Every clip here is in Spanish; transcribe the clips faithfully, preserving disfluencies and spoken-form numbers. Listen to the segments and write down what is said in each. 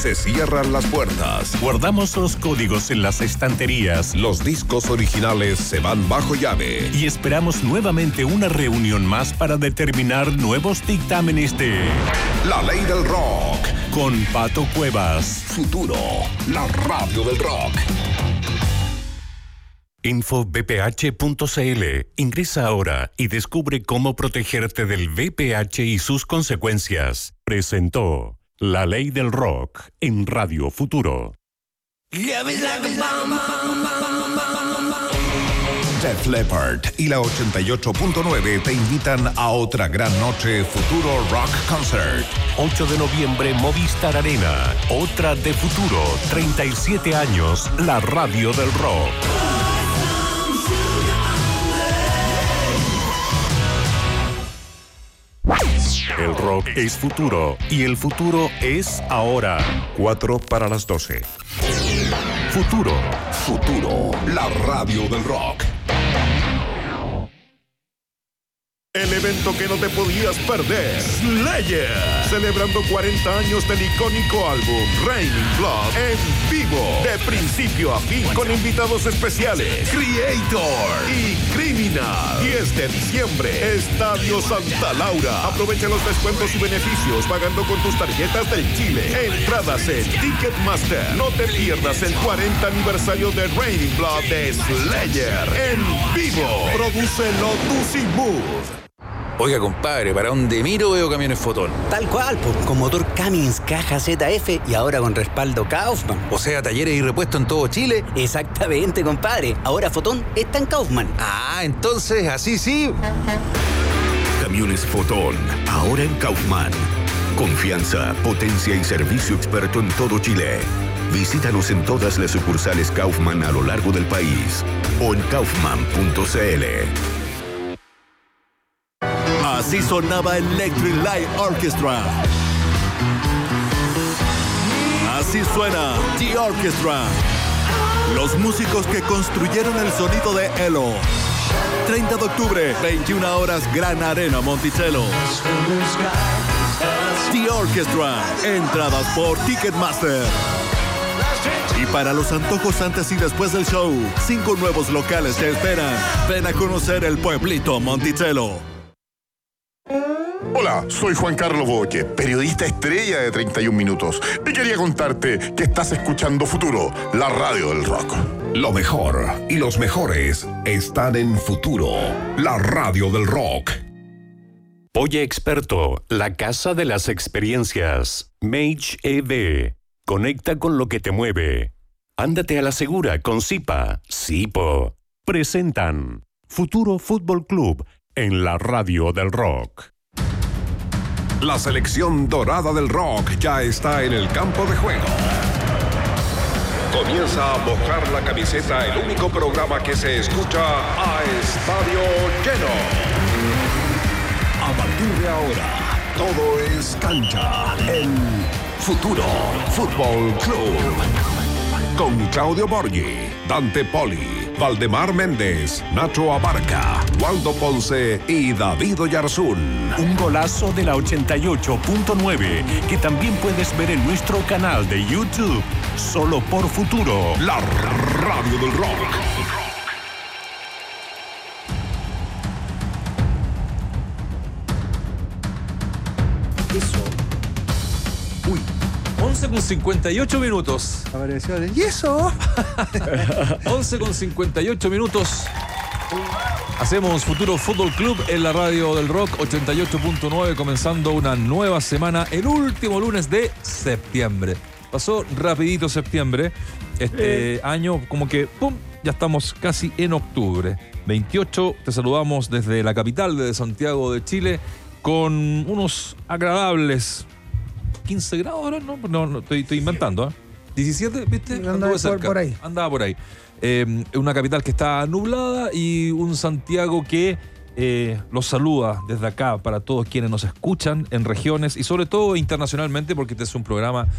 Se cierran las puertas. Guardamos los códigos en las estanterías. Los discos originales se van bajo llave. Y esperamos nuevamente una reunión más para determinar nuevos dictámenes de La Ley del Rock. Con Pato Cuevas. Futuro, la radio del rock. info b p h punto c l. Ingresa ahora y descubre cómo protegerte del V I H y sus consecuencias. Presentó La Ley del Rock en Radio Futuro. Def Leppard y la ochenta y ocho punto nueve te invitan a otra gran noche Futuro Rock Concert. ocho de noviembre, Movistar Arena. Otra de Futuro. treinta y siete años, la radio del rock. El rock es futuro y el futuro es ahora. Cuatro para las doce. Futuro. Futuro, la radio del rock. El evento que no te podías perder. Slayer. Celebrando cuarenta años del icónico álbum Raining Blood en vivo. De principio a fin. Con invitados especiales. Creator y Criminal. diez de diciembre. Estadio Santa Laura. Aprovecha los descuentos y beneficios pagando con tus tarjetas del Chile. Entradas en Ticketmaster. No te pierdas el cuarenta aniversario de Raining Blood de Slayer en vivo. Prodúcelo Tusimur. Oiga, compadre, para donde miro veo camiones Fotón. Tal cual, pues, con motor Cummins, caja Z F y ahora con respaldo Kaufman. O sea, talleres y repuestos en todo Chile. Exactamente, compadre. Ahora Fotón está en Kaufman. Ah, entonces, así sí. Camiones Fotón, ahora en Kaufman. Confianza, potencia y servicio experto en todo Chile. Visítanos en todas las sucursales Kaufman a lo largo del país o en kaufman punto c l. Así sonaba Electric Light Orchestra. Así suena The Orchestra. Los músicos que construyeron el sonido de Elo. treinta de octubre, veintiuna horas, Gran Arena Monticello. The Orchestra. Entradas por Ticketmaster. Y para los antojos antes y después del show, cinco nuevos locales te esperan. Ven a conocer el pueblito Monticello. Hola, soy Juan Carlos Boche, periodista estrella de treinta y un minutos. Y quería contarte que estás escuchando Futuro, la radio del rock. Lo mejor y los mejores están en Futuro, la radio del rock. Oye Experto, la casa de las experiencias. Mage E V. Conecta con lo que te mueve. Ándate a la segura con Zipa. Zipo. Presentan Futuro Fútbol Club en la radio del rock. La selección dorada del rock ya está en el campo de juego. Comienza a mojar la camiseta, el único programa que se escucha a estadio lleno. A partir de ahora, todo es cancha en Futuro Fútbol Club. Con Claudio Borghi, Dante Poli, Valdemar Méndez, Nacho Abarca, Waldo Ponce y David Oyarzún. Un golazo de la ochenta y ocho punto nueve que también puedes ver en nuestro canal de YouTube. Solo por Futuro, la radio del rock. Eso. Uy. once con cincuenta y ocho minutos. Apareció el... ¿Y eso? once con cincuenta y ocho minutos. Hacemos Futuro Fútbol Club en la radio del rock ochenta y ocho punto nueve, comenzando una nueva semana, el último lunes de septiembre. Pasó rapidito septiembre. Este eh. año como que ¡pum! Ya estamos casi en octubre. veintiocho, te saludamos desde la capital de Santiago de Chile con unos agradables quince grados ahora, ¿no? No, no estoy, estoy inventando, ¿eh? diecisiete, ¿viste? Andaba por, por ahí. Andaba por ahí. Eh, una capital que está nublada y un Santiago que eh, los saluda desde acá para todos quienes nos escuchan en regiones y sobre todo internacionalmente, porque este es un programa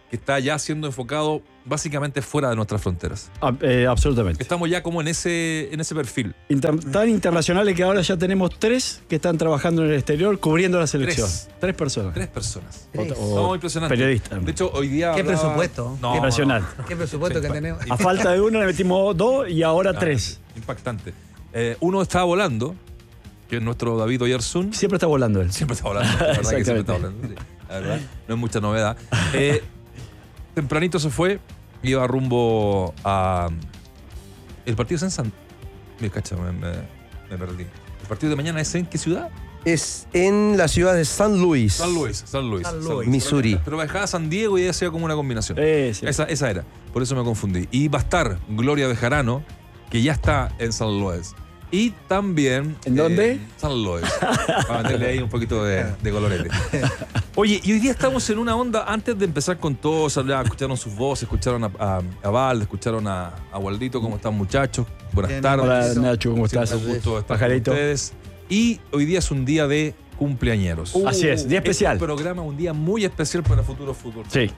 que está ya siendo enfocado básicamente fuera de nuestras fronteras. Ah, eh, absolutamente. Estamos ya como en ese, en ese perfil. Inter- tan internacionales que ahora ya tenemos tres que están trabajando en el exterior cubriendo la selección. Tres, tres personas. Tres personas. O- Tres. o No, impresionante. periodistas. De hecho, hoy día. Qué hablaba- presupuesto. No, Impresionante. Qué presupuesto Sí, que pa- tenemos. A falta de uno le metimos dos y ahora Ah, tres. Impactante. Eh, uno estaba volando, que es nuestro David Oyersun. Siempre está volando él. Siempre está volando. La verdad que siempre está volando. Sí, la verdad, no es mucha novedad. Eh, tempranito se fue, iba rumbo a. El partido es en San. Me cacha, me, me, me perdí. ¿El partido de mañana es en qué ciudad? Es en la ciudad de San Luis. San Luis, San Luis. San San Luis. Missouri. Pero bajaba a San Diego y ya hacía como una combinación. Eh, sí. Esa, esa era. Por eso me confundí. Y va a estar Gloria Bejarano, que ya está en San Luis. Y también. ¿En dónde? eh, San Luis. Para meterle ahí un poquito de, de colorete. Oye, y hoy día estamos en una onda, antes de empezar con todo, hablar, escucharon sus voces, escucharon a, a, a Val, escucharon a, a Waldito, ¿cómo están muchachos? Buenas Bien, tardes. Hola Nacho, ¿cómo Siempre estás? un gusto estar Pajarito. con ustedes. Y hoy día es un día de cumpleañeros. Así es, día especial. Es un programa, un día muy especial para Futuro Fútbol. Sí.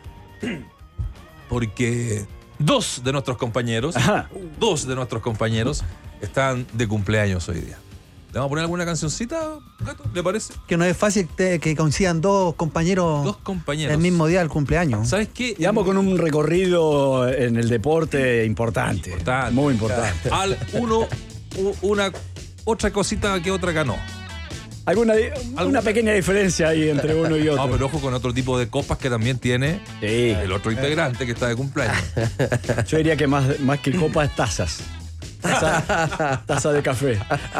Porque dos de nuestros compañeros, Ajá. dos de nuestros compañeros están de cumpleaños hoy día. ¿Le vamos a poner alguna cancioncita, Gato? ¿Le parece? Que no es fácil te- que coincidan dos compañeros Dos compañeros. el mismo día del cumpleaños. ¿Sabes qué? Y vamos con un recorrido en el deporte importante. Importante. Muy importante. Al uno, u- una otra cosita que otra ganó. Alguna, di- ¿Alguna? una pequeña diferencia ahí entre uno y otro. No, pero ojo con otro tipo de copas que también tiene Sí. el otro integrante que está de cumpleaños. Yo diría que más, más que copas, tazas. Taza, taza de café.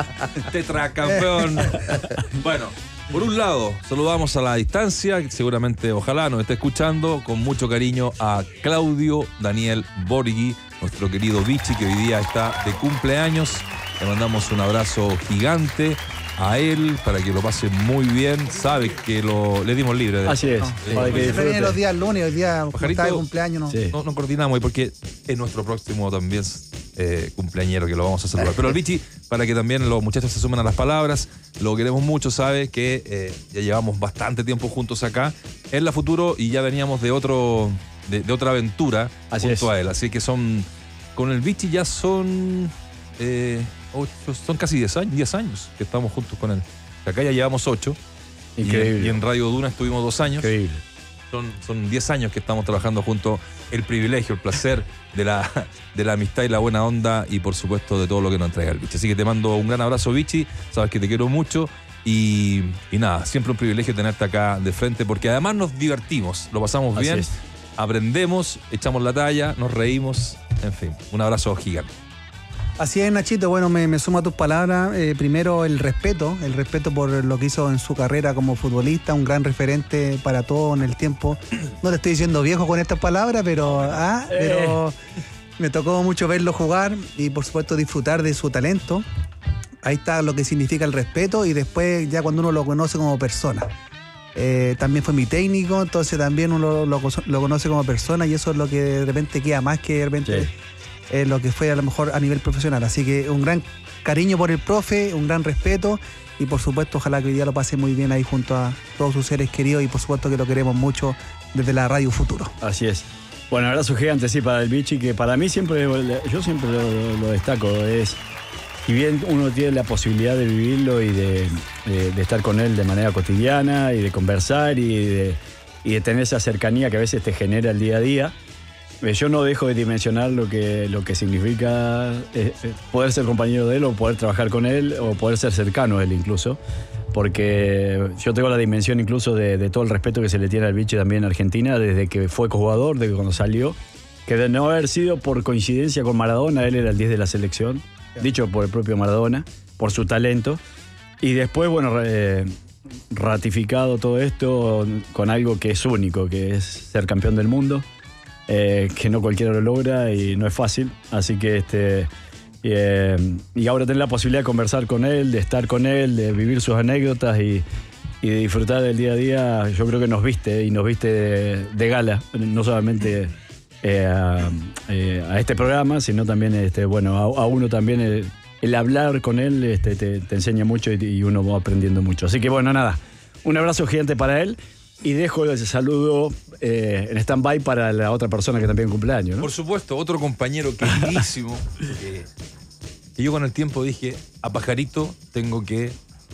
Tetracampeón. Bueno, por un lado, saludamos a la distancia, que seguramente, ojalá nos esté escuchando, con mucho cariño a Claudio Daniel Borghi, nuestro querido Vichy, que hoy día está de cumpleaños. Le mandamos un abrazo gigante a él para que lo pase muy bien. Sabe que lo, le dimos libre. De Así es. Sí. Para que Siempre vienen los disfrute. días lunes, hoy día como Pajarito. está de cumpleaños. No. Sí. No, no coordinamos y porque es nuestro próximo también eh, cumpleañero que lo vamos a saludar. Pero el Vichy, para que también los muchachos se sumen a las palabras, lo queremos mucho, sabe que eh, ya llevamos bastante tiempo juntos acá en La Futuro y ya veníamos de otro de, de otra aventura Así junto es. a él. Así que son, con el Vichy ya son, eh, ocho, son casi diez años, diez años que estamos juntos con él. Acá ya llevamos ocho. Increíble. Y, y en Radio Duna estuvimos dos años. Increíble. Son, son diez años que estamos trabajando juntos. El privilegio, el placer de la, de la amistad y la buena onda y por supuesto de todo lo que nos entrega el Vichy. Así que te mando un gran abrazo, Vichy. Sabes que te quiero mucho y, y nada, siempre un privilegio tenerte acá de frente porque además nos divertimos, lo pasamos Así bien, es. aprendemos, echamos la talla, nos reímos, en fin, un abrazo gigante. Así es, Nachito. Bueno, me, me sumo a tus palabras. Eh, primero, el respeto. El respeto por lo que hizo en su carrera como futbolista. Un gran referente para todos en el tiempo. No le estoy diciendo viejo con estas palabras, pero, ah, pero me tocó mucho verlo jugar y, por supuesto, disfrutar de su talento. Ahí está lo que significa el respeto y después ya cuando uno lo conoce como persona. Eh, también fue mi técnico, entonces también uno lo, lo, lo conoce como persona y eso es lo que de repente queda más que de repente... Sí. Eh, lo que fue a lo mejor a nivel profesional. Así que un gran cariño por el profe, un gran respeto y por supuesto ojalá que hoy día lo pase muy bien ahí junto a todos sus seres queridos y por supuesto que lo queremos mucho desde la Radio Futuro. Así es. Bueno, abrazo gigante, sí, para el Vichy, que para mí siempre, yo siempre lo, lo destaco, es, si bien uno tiene la posibilidad de vivirlo y de, de, de estar con él de manera cotidiana y de conversar y de, y de tener esa cercanía que a veces te genera el día a día, yo no dejo de dimensionar lo que, lo que significa eh, poder ser compañero de él o poder trabajar con él o poder ser cercano a él incluso, porque yo tengo la dimensión incluso de, de todo el respeto que se le tiene al Vichy también en Argentina desde que fue jugador, desde cuando salió, que de no haber sido por coincidencia con Maradona, él era el diez de la selección, dicho por el propio Maradona, por su talento, y después, bueno, eh, ratificado todo esto con algo que es único, que es ser campeón del mundo. Eh, que no cualquiera lo logra y no es fácil, así que este eh, y ahora tener la posibilidad de conversar con él, de estar con él, de vivir sus anécdotas y, y de disfrutar del día a día, yo creo que nos viste y nos viste de, de gala, no solamente eh, a, eh, a este programa, sino también este, bueno, a, a uno también el, el hablar con él este, te, te enseña mucho y, y uno va aprendiendo mucho, así que bueno, nada, un abrazo gigante para él. Y dejo el saludo eh, en stand-by para la otra persona que también cumpleaños, ¿no? Por supuesto, otro compañero queridísimo que, que yo con el tiempo dije, a Pajarito tengo que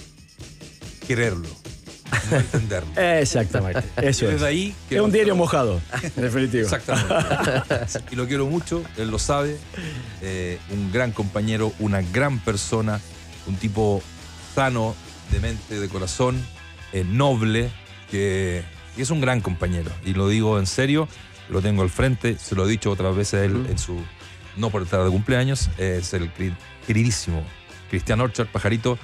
quererlo, no entenderlo. Exactamente, eso Y es. desde ahí que es un lo- diario mojado, en definitivo. Exactamente. Y lo quiero mucho, él lo sabe. Eh, un gran compañero, una gran persona, un tipo sano de mente, de corazón, eh, noble, que, que es un gran compañero. Y lo digo en serio, lo tengo al frente, se lo he dicho otras veces a él en su, no por estar de cumpleaños, es el queri- queridísimo Cristian Orchard, Pajarito.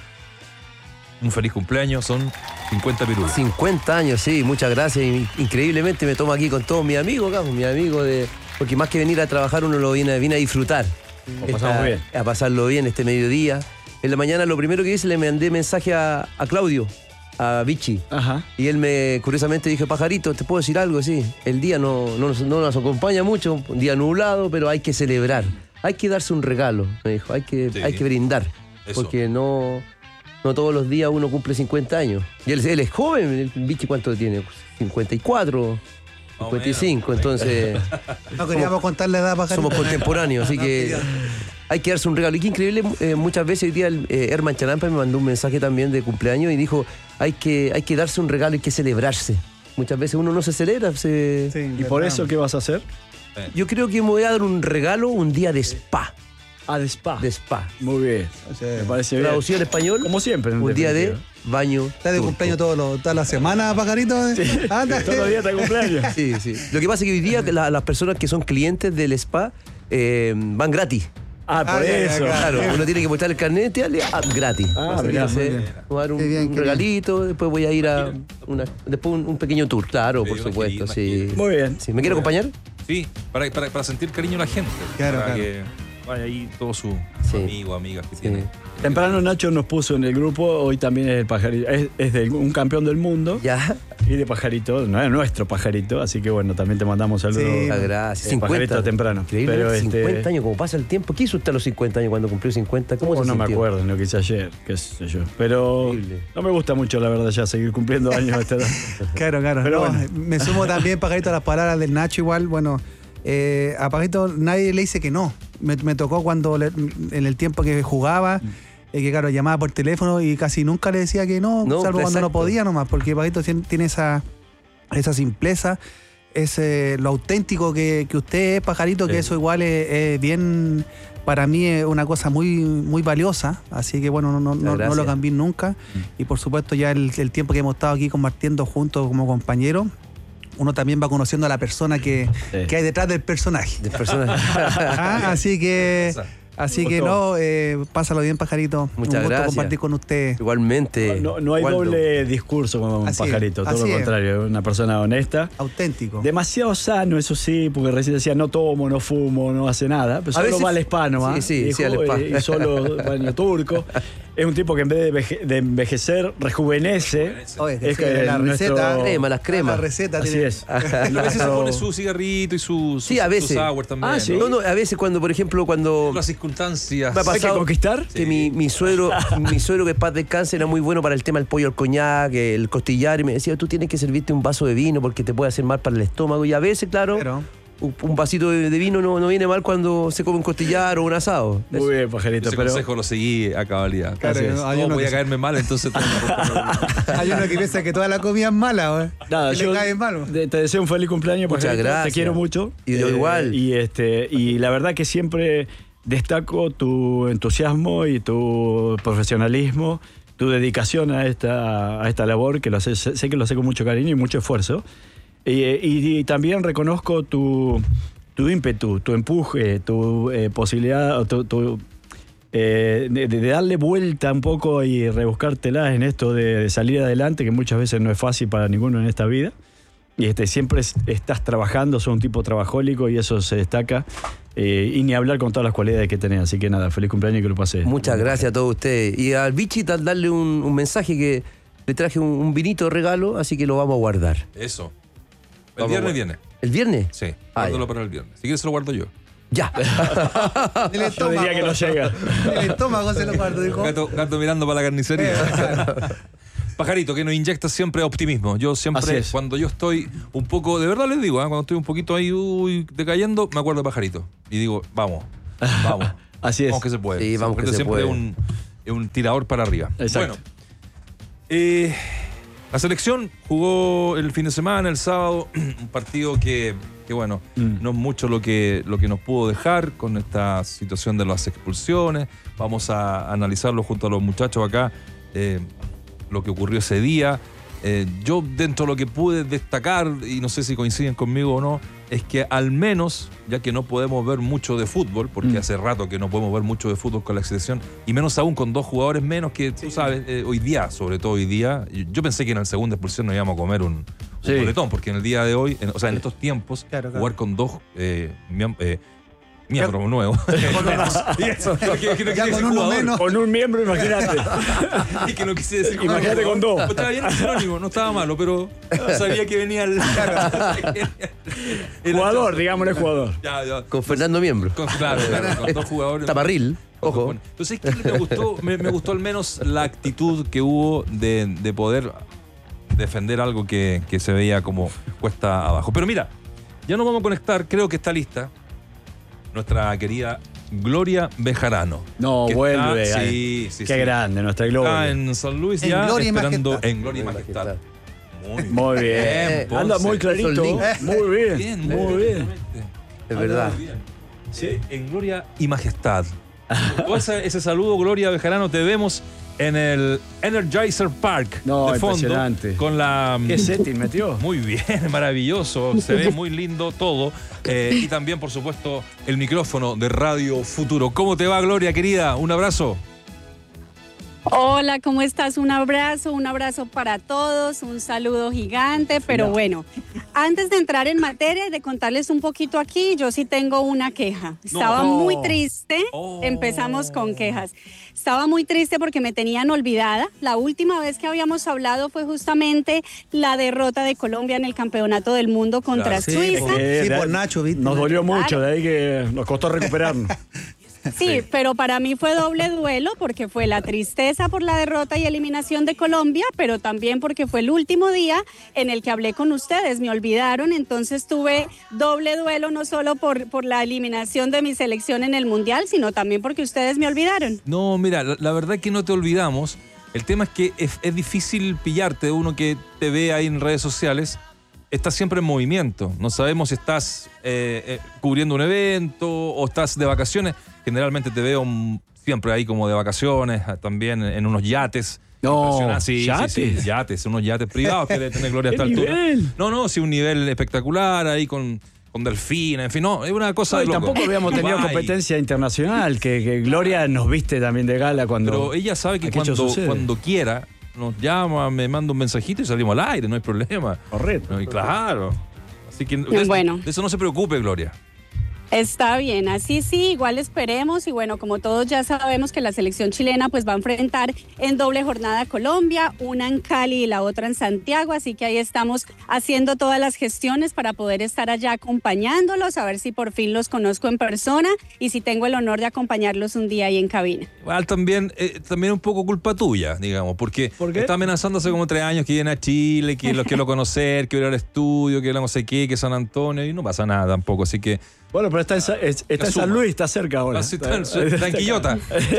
Un feliz cumpleaños, son cincuenta pirulas. cincuenta años, sí, muchas gracias. Y increíblemente me tomo aquí con todos mis amigos, acá, mis amigos de. Porque más que venir a trabajar, uno lo viene, viene a disfrutar. Lo pasamos bien. A pasarlo bien este mediodía. En la mañana lo primero que hice, le mandé mensaje a, a Claudio, a Vichy. Ajá. Y él me, curiosamente, dije, Pajarito, ¿te puedo decir algo? Sí, el día no, no, nos, no nos acompaña mucho, un día nublado, pero hay que celebrar. Hay que darse un regalo, me dijo, hay que, Sí. hay que brindar. Eso. Porque no, no todos los días uno cumple cincuenta años. Y él, él es joven, el Vichy, ¿cuánto tiene? cincuenta y cuatro, cincuenta y cinco, entonces No queríamos contar la edad, Pajarito. somos contemporáneos, así que hay que darse un regalo. Y qué increíble, eh, muchas veces hoy día el, eh, Herman Charampa me mandó un mensaje también de cumpleaños y dijo, hay que, hay que darse un regalo, hay que celebrarse. Muchas veces uno no se celebra. Se... Sí, ¿Y por eso qué vas a hacer? Yo creo que me voy a dar un regalo un día de spa. Ah, de spa. De spa. Muy bien. Me parece bien. Traducido al español. Como siempre. en Un día de definitiva. baño. ¿Estás de turco. cumpleaños todo lo- toda la semana, Pajarito? Sí, Anda. todos los días está cumpleaños. Sí, sí. Lo que pasa es que hoy día la- las personas que son clientes del spa eh, van gratis. Ah, por Ah, ya, ya, eso. claro. Claro, uno tiene que mostrar el carnet y darle ah, gratis. Ah, Así mirá, que muy sé, bien. voy a dar un, Qué bien, un qué regalito, después voy a ir a una, después un, un pequeño tour, claro, por Sí, una supuesto, gira, sí. una gira. Muy bien. Sí, ¿me quiere acompañar? Sí, para, para, para sentir cariño a la gente. Claro, para claro. que vaya ahí todos sus Sí. amigos, amigas que Sí. tienen. Temprano Nacho nos puso en el grupo, hoy también es el pajarito, es, es de un campeón del mundo Ya, y de pajarito, no es nuestro pajarito, así que bueno, también te mandamos saludos. Sí. muchas gracias. El pajarito temprano. Increíble, Pero, este, cincuenta años, como pasa el tiempo. ¿Qué hizo usted a los cincuenta años cuando cumplió cincuenta? ¿Cómo Oh, se no me sintió? acuerdo en lo que hice ayer, qué sé yo. Pero Increíble. no me gusta mucho, la verdad, ya seguir cumpliendo años a esta edad. Claro, claro. Pero No, bueno. Me sumo también, Pajarito, a las palabras del Nacho igual. Bueno, eh, a Pajarito nadie le dice que no. Me, me tocó cuando le- en el tiempo que jugaba, eh, que claro, llamaba por teléfono y casi nunca le decía que no, No, salvo cuando no exacto. podía nomás, porque Pajarito tien- tiene esa, esa simpleza, ese, lo auténtico que, que usted es, Pajarito, que Sí. eso igual es, es bien, para mí es una cosa muy, muy valiosa, así que bueno, no, no, no, no Gracias. lo cambié nunca. Y por supuesto ya el, el tiempo que hemos estado aquí compartiendo juntos como compañeros, uno también va conociendo a la persona que, Sí. que hay detrás del personaje. De personas. Ah, así que, así Me que gustó. no, eh, pásalo bien, Pajarito. Muchas Un gusto gracias. compartir con usted. Igualmente. No, no hay Waldo. doble discurso con un Así es, pajarito, todo así lo es. contrario, una persona honesta. Auténtico. Demasiado sano, eso sí, porque recién decía no tomo, no fumo, no hace nada. Pero A solo veces- va al spa nomás. Sí, sí, dijo, sí, al spa. eh, Y solo baño turco. Es un tipo que en vez de, veje- de envejecer, rejuvenece. Oye, Es sí, que la nuestro- receta. Crema, las cremas. La receta Así tiene. es. A veces se pone su cigarrito y su, su, Sí, a veces. su sour también. Ah, sí. No, no, a veces cuando, por ejemplo, cuando Las circunstancias. me ha ¿Hay que pasado conquistar? que mi, mi suegro, mi suegro que paz descanse era muy bueno para el tema del pollo al coñac, el costillar, y me decía, tú tienes que servirte un vaso de vino porque te puede hacer mal para el estómago. Y a veces, claro, Pero, un, un vasito de, de vino no, no viene mal cuando se come un costillar o un asado. Muy bien, pajarito. Ese Pero consejo lo seguí a cabalidad. Claro, Así es. hay No, uno voy que a se- caerme mal, entonces tengo que- hay uno que piensa que toda la comida es mala, güey. nada, Que yo le cae mal. de- te deseo un feliz cumpleaños, Muchas pajarito. Te gracias. quiero mucho. Y yo igual. Y, este, y la verdad que siempre destaco tu entusiasmo y tu profesionalismo, tu dedicación a esta, a esta labor, que lo haces, sé que lo haces con mucho cariño y mucho esfuerzo. Y, y- y también reconozco tu, tu ímpetu, tu empuje, tu eh, posibilidad, o tu, tu, eh, de, de darle vuelta un poco y rebuscártela en esto de, de salir adelante, que muchas veces no es fácil para ninguno en esta vida. Y este, siempre es- estás trabajando, sos un tipo trabajólico y eso se destaca. Eh, y ni hablar con todas las cualidades que tenés. Así que nada, feliz cumpleaños y que lo pases. Muchas gracias a todos ustedes. Y al Vichy tal darle un, un mensaje que le traje un, un vinito de regalo, así que lo vamos a guardar. Eso. El Vamos, viernes bueno. viene. ¿El viernes? Sí. Ah, Guárdalo ya. para el viernes. Si quieres, se lo guardo yo. Ya. El Yo estómago. diría que no llega. El estómago se lo guardo, dijo. Gato, gato mirando para la carnicería. Pajarito, que nos inyecta siempre optimismo. Yo siempre, cuando yo estoy un poco, de verdad les digo, ¿eh? cuando estoy un poquito ahí uy, decayendo, me acuerdo de Pajarito. Y digo, vamos, vamos. Así es. Vamos que se puede. Sí, vamos que se siempre puede. Un, un tirador para arriba. Exacto. Bueno, eh, la selección jugó el fin de semana, el sábado, un partido que, que bueno, mm. no es mucho lo que, lo que nos pudo dejar con esta situación de las expulsiones. Vamos a analizarlo junto a los muchachos acá. Eh, lo que ocurrió ese día. Eh, yo dentro de lo que pude destacar, y no sé si coinciden conmigo o no, es que al menos, ya que no podemos ver mucho de fútbol, porque mm. hace rato que no podemos ver mucho de fútbol con la selección, y menos aún con dos jugadores menos que, sí. tú sabes, eh, hoy día, sobre todo hoy día, yo pensé que en la segunda expulsión nos íbamos a comer un, un sí. boletón, porque en el día de hoy, en, o sea, en estos tiempos, claro, claro. jugar con dos eh, eh, miembro nuevo. Ya con uno menos. Con un miembro, imagínate. Y que no quise decir. Imagínate con dos. Estaba bien el sinónimo, no estaba malo, pero sabía que venía el. el jugador, digámosle jugador. Ya, ya. Con Fernando Miembro. Con, claro, claro, con dos jugadores. Taparril. Ojo. Entonces, ¿qué me gustó? Me, me gustó al menos la actitud que hubo de, de poder defender algo que, que se veía como cuesta abajo. Pero mira, ya nos vamos a conectar, creo que está lista nuestra querida Gloria Bejarano. No, vuelve. Está, sí, sí, Qué sí. grande, nuestra Gloria. Está en San Luis en ya Gloria esperando Majestad. en Gloria y Majestad. Muy bien. Muy bien. Eh, Anda muy clarito. Muy bien. bien Muy bien. Es verdad. Sí, en Gloria y Majestad. ese, ese saludo, Gloria Bejarano, te vemos en el Energizer Park. No, de fondo, impresionante. Con la. ¿Qué setting metió? Muy bien, maravilloso. Se ve muy lindo todo. Eh, y también, por supuesto, el micrófono de Radio Futuro. ¿Cómo te va, Gloria, querida? Un abrazo. Hola, ¿cómo estás? Un abrazo, un abrazo para todos, un saludo gigante, pero no. bueno, antes de entrar en materia y de contarles un poquito aquí, yo sí tengo una queja. Estaba no. muy triste, oh. empezamos con quejas. Estaba muy triste porque me tenían olvidada. La última vez que habíamos hablado fue justamente la derrota de Colombia en el Campeonato del Mundo contra claro, sí, Suiza. Sí, por Nacho, ¿viste? Nos dolió mucho, claro. de ahí que nos costó recuperarnos. Sí, sí, pero para mí fue doble duelo porque fue la tristeza por la derrota y eliminación de Colombia, pero también porque fue el último día en el que hablé con ustedes, me olvidaron, entonces tuve doble duelo no solo por, por la eliminación de mi selección en el Mundial, sino también porque ustedes me olvidaron. No, mira, la, la verdad es que no te olvidamos, el tema es que es, es difícil pillarte, uno que te ve ahí en redes sociales. Estás siempre en movimiento. No sabemos si estás eh, eh, cubriendo un evento o estás de vacaciones. Generalmente te veo siempre ahí como de vacaciones, también en unos yates. No, sí, ¿yates? Sí, sí, yates, unos yates privados que debe tener Gloria a esta altura. Nivel? No, no, sí, un nivel espectacular ahí con, con delfines, en fin, no, es una cosa no, de loco. Tampoco habíamos tenido Bye. competencia internacional, que, que Gloria nos viste también de gala cuando... Pero ella sabe que cuando, cuando quiera... nos llama, me manda un mensajito y salimos al aire, no hay problema. Correcto. No, y claro. Así que de, bueno. eso, de eso no se preocupe, Gloria. Está bien, así sí, igual esperemos y bueno, como todos ya sabemos que la selección chilena pues va a enfrentar en doble jornada a Colombia, una en Cali y la otra en Santiago, así que ahí estamos haciendo todas las gestiones para poder estar allá acompañándolos, a ver si por fin los conozco en persona y si tengo el honor de acompañarlos un día ahí en cabina. Igual también, eh, también un poco culpa tuya, digamos, porque ¿Por qué? está amenazando hace como tres años que viene a Chile, que los quiero conocer, que voy al estudio, que no sé qué, que San Antonio, y no pasa nada tampoco, así que... Bueno, pero está en, está en San Luis, está cerca ahora. Ah, sí, está, está, está en Quillota.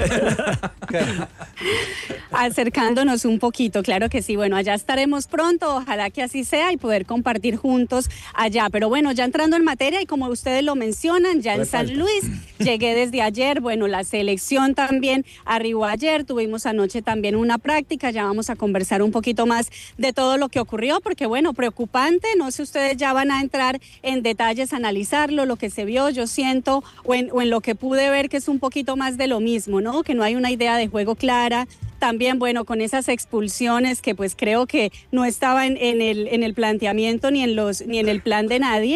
Acercándonos un poquito, claro que sí. Bueno, allá estaremos pronto, ojalá que así sea y poder compartir juntos allá. Pero bueno, ya entrando en materia y como ustedes lo mencionan, ya en San Luis, llegué desde ayer. Bueno, la selección también arribó ayer, tuvimos anoche también una práctica, ya vamos a conversar un poquito más de todo lo que ocurrió, porque bueno, preocupante, no sé, ustedes ya van a entrar en detalles, analizarlo, lo que se vio, yo siento, o en, o en lo que pude ver que es un poquito más de lo mismo, ¿no? Que no hay una idea de juego clara. También, bueno, con esas expulsiones que pues creo que no estaban en el, en el planteamiento ni en, los, ni en el plan de nadie.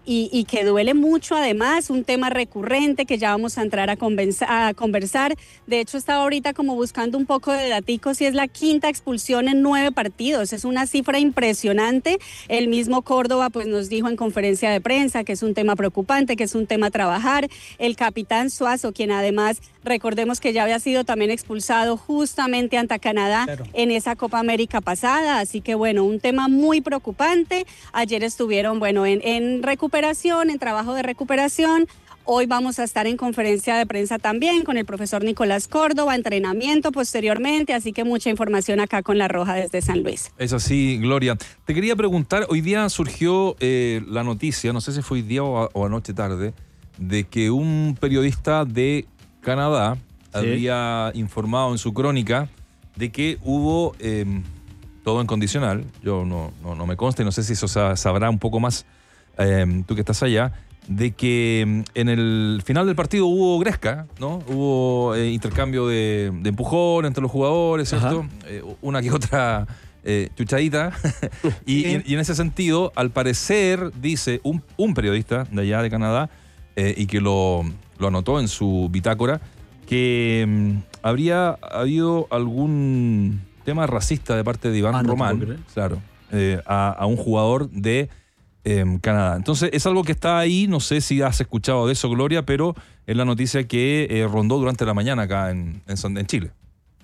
y, y que duele mucho además, un tema recurrente que ya vamos a entrar a, convenza, a conversar. De hecho, estaba ahorita como buscando un poco de daticos y es la quinta expulsión en nueve partidos. Es una cifra impresionante. El mismo Córdoba pues nos dijo en conferencia de prensa que es un tema preocupante, que es un tema a trabajar. El capitán Suazo, quien además, recordemos que ya había sido también expulsado justamente ante Canadá claro. en esa Copa América pasada. Así que bueno, un tema muy preocupante. Ayer estuvieron, bueno, en, en recuperación, en trabajo de recuperación. Hoy vamos a estar en conferencia de prensa también con el profesor Nicolás Córdoba, entrenamiento posteriormente, así que mucha información acá con La Roja desde San Luis. Es así, Gloria. Te quería preguntar, hoy día surgió eh, la noticia, no sé si fue hoy día o, a, o anoche tarde, de que un periodista de Canadá sí. había informado en su crónica de que hubo eh, todo en condicional. Yo no, no, no me consta y no sé si eso sabrá un poco más eh, tú que estás allá, de que en el final del partido hubo gresca, ¿no? Hubo eh, intercambio de, de empujón entre los jugadores, ¿cierto? Eh, una que otra eh, chuchadita. y, y, y en ese sentido, al parecer, dice un, un periodista de allá de Canadá, eh, y que lo, lo anotó en su bitácora, que um, habría habido algún tema racista de parte de Iván ah, Román, no claro, eh, a, a un jugador de Eh, Canadá. Entonces es algo que está ahí, no sé si has escuchado de eso, Gloria, pero es la noticia que eh, rondó durante la mañana acá en, en, en Chile.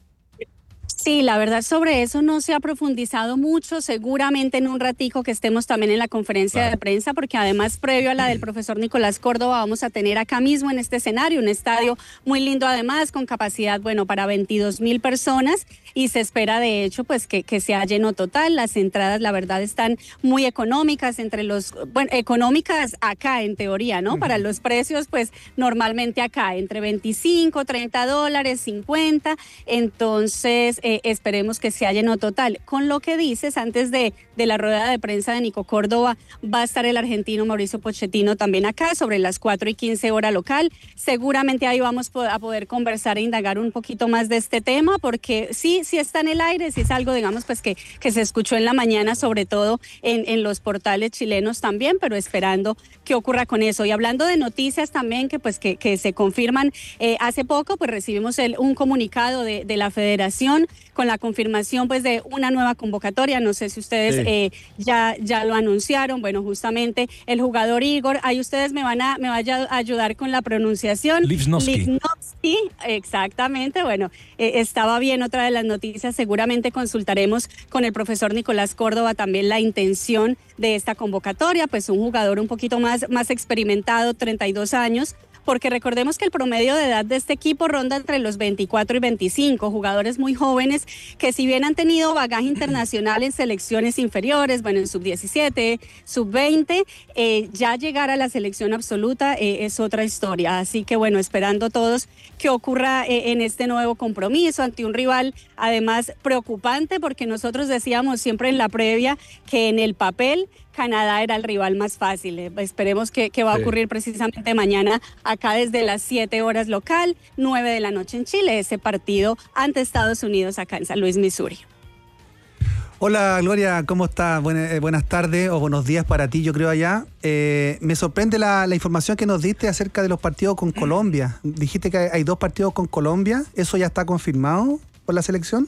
Sí, la verdad sobre eso no se ha profundizado mucho, seguramente en un ratico que estemos también en la conferencia claro. de prensa, porque además previo a la del profesor Nicolás Córdoba vamos a tener acá mismo en este escenario un estadio muy lindo además, con capacidad, bueno, para veintidós mil personas y se espera de hecho pues que, que sea lleno total. Las entradas la verdad están muy económicas, entre los, bueno, económicas acá en teoría, ¿no? Uh-huh. Para los precios pues normalmente acá entre veinticinco, treinta dólares, cincuenta, entonces eh, esperemos que sea lleno total. Con lo que dices, antes de, de la rueda de prensa de Nico Córdoba, va a estar el argentino Mauricio Pochettino también acá, sobre las cuatro y quince hora local. Seguramente ahí vamos a poder conversar e indagar un poquito más de este tema, porque sí, sí está en el aire, sí es algo, digamos, pues que, que se escuchó en la mañana, sobre todo en, en los portales chilenos también, pero esperando que ocurra con eso. Y hablando de noticias también que, pues, que, que se confirman, eh, hace poco pues recibimos el, un comunicado de, de la Federación con la confirmación pues de una nueva convocatoria. No sé si ustedes sí. eh, ya, ya lo anunciaron. Bueno, justamente el jugador Igor, ahí ustedes me van a, me vayan a ayudar con la pronunciación. Lipnowski. Lipnowski, exactamente. Bueno, eh, estaba bien otra de las noticias. Seguramente consultaremos con el profesor Nicolás Córdoba también la intención de esta convocatoria, pues un jugador un poquito más, más experimentado, treinta y dos años, porque recordemos que el promedio de edad de este equipo ronda entre los veinticuatro y veinticinco, jugadores muy jóvenes que si bien han tenido bagaje internacional en selecciones inferiores, bueno, en sub diecisiete, sub veinte, eh, ya llegar a la selección absoluta eh, es otra historia. Así que bueno, esperando todos que ocurra eh, en este nuevo compromiso ante un rival además preocupante, porque nosotros decíamos siempre en la previa que en el papel Canadá era el rival más fácil. Eh, esperemos que, que va a ocurrir sí. precisamente mañana acá desde las siete horas local, nueve de la noche en Chile, ese partido ante Estados Unidos acá en San Luis, Missouri. Hola Gloria, ¿cómo estás? Buenas, eh, buenas tardes o buenos días para ti, yo creo allá. Eh, me sorprende la, la información que nos diste acerca de los partidos con Colombia. Dijiste que hay dos partidos con Colombia, ¿eso ya está confirmado por la selección?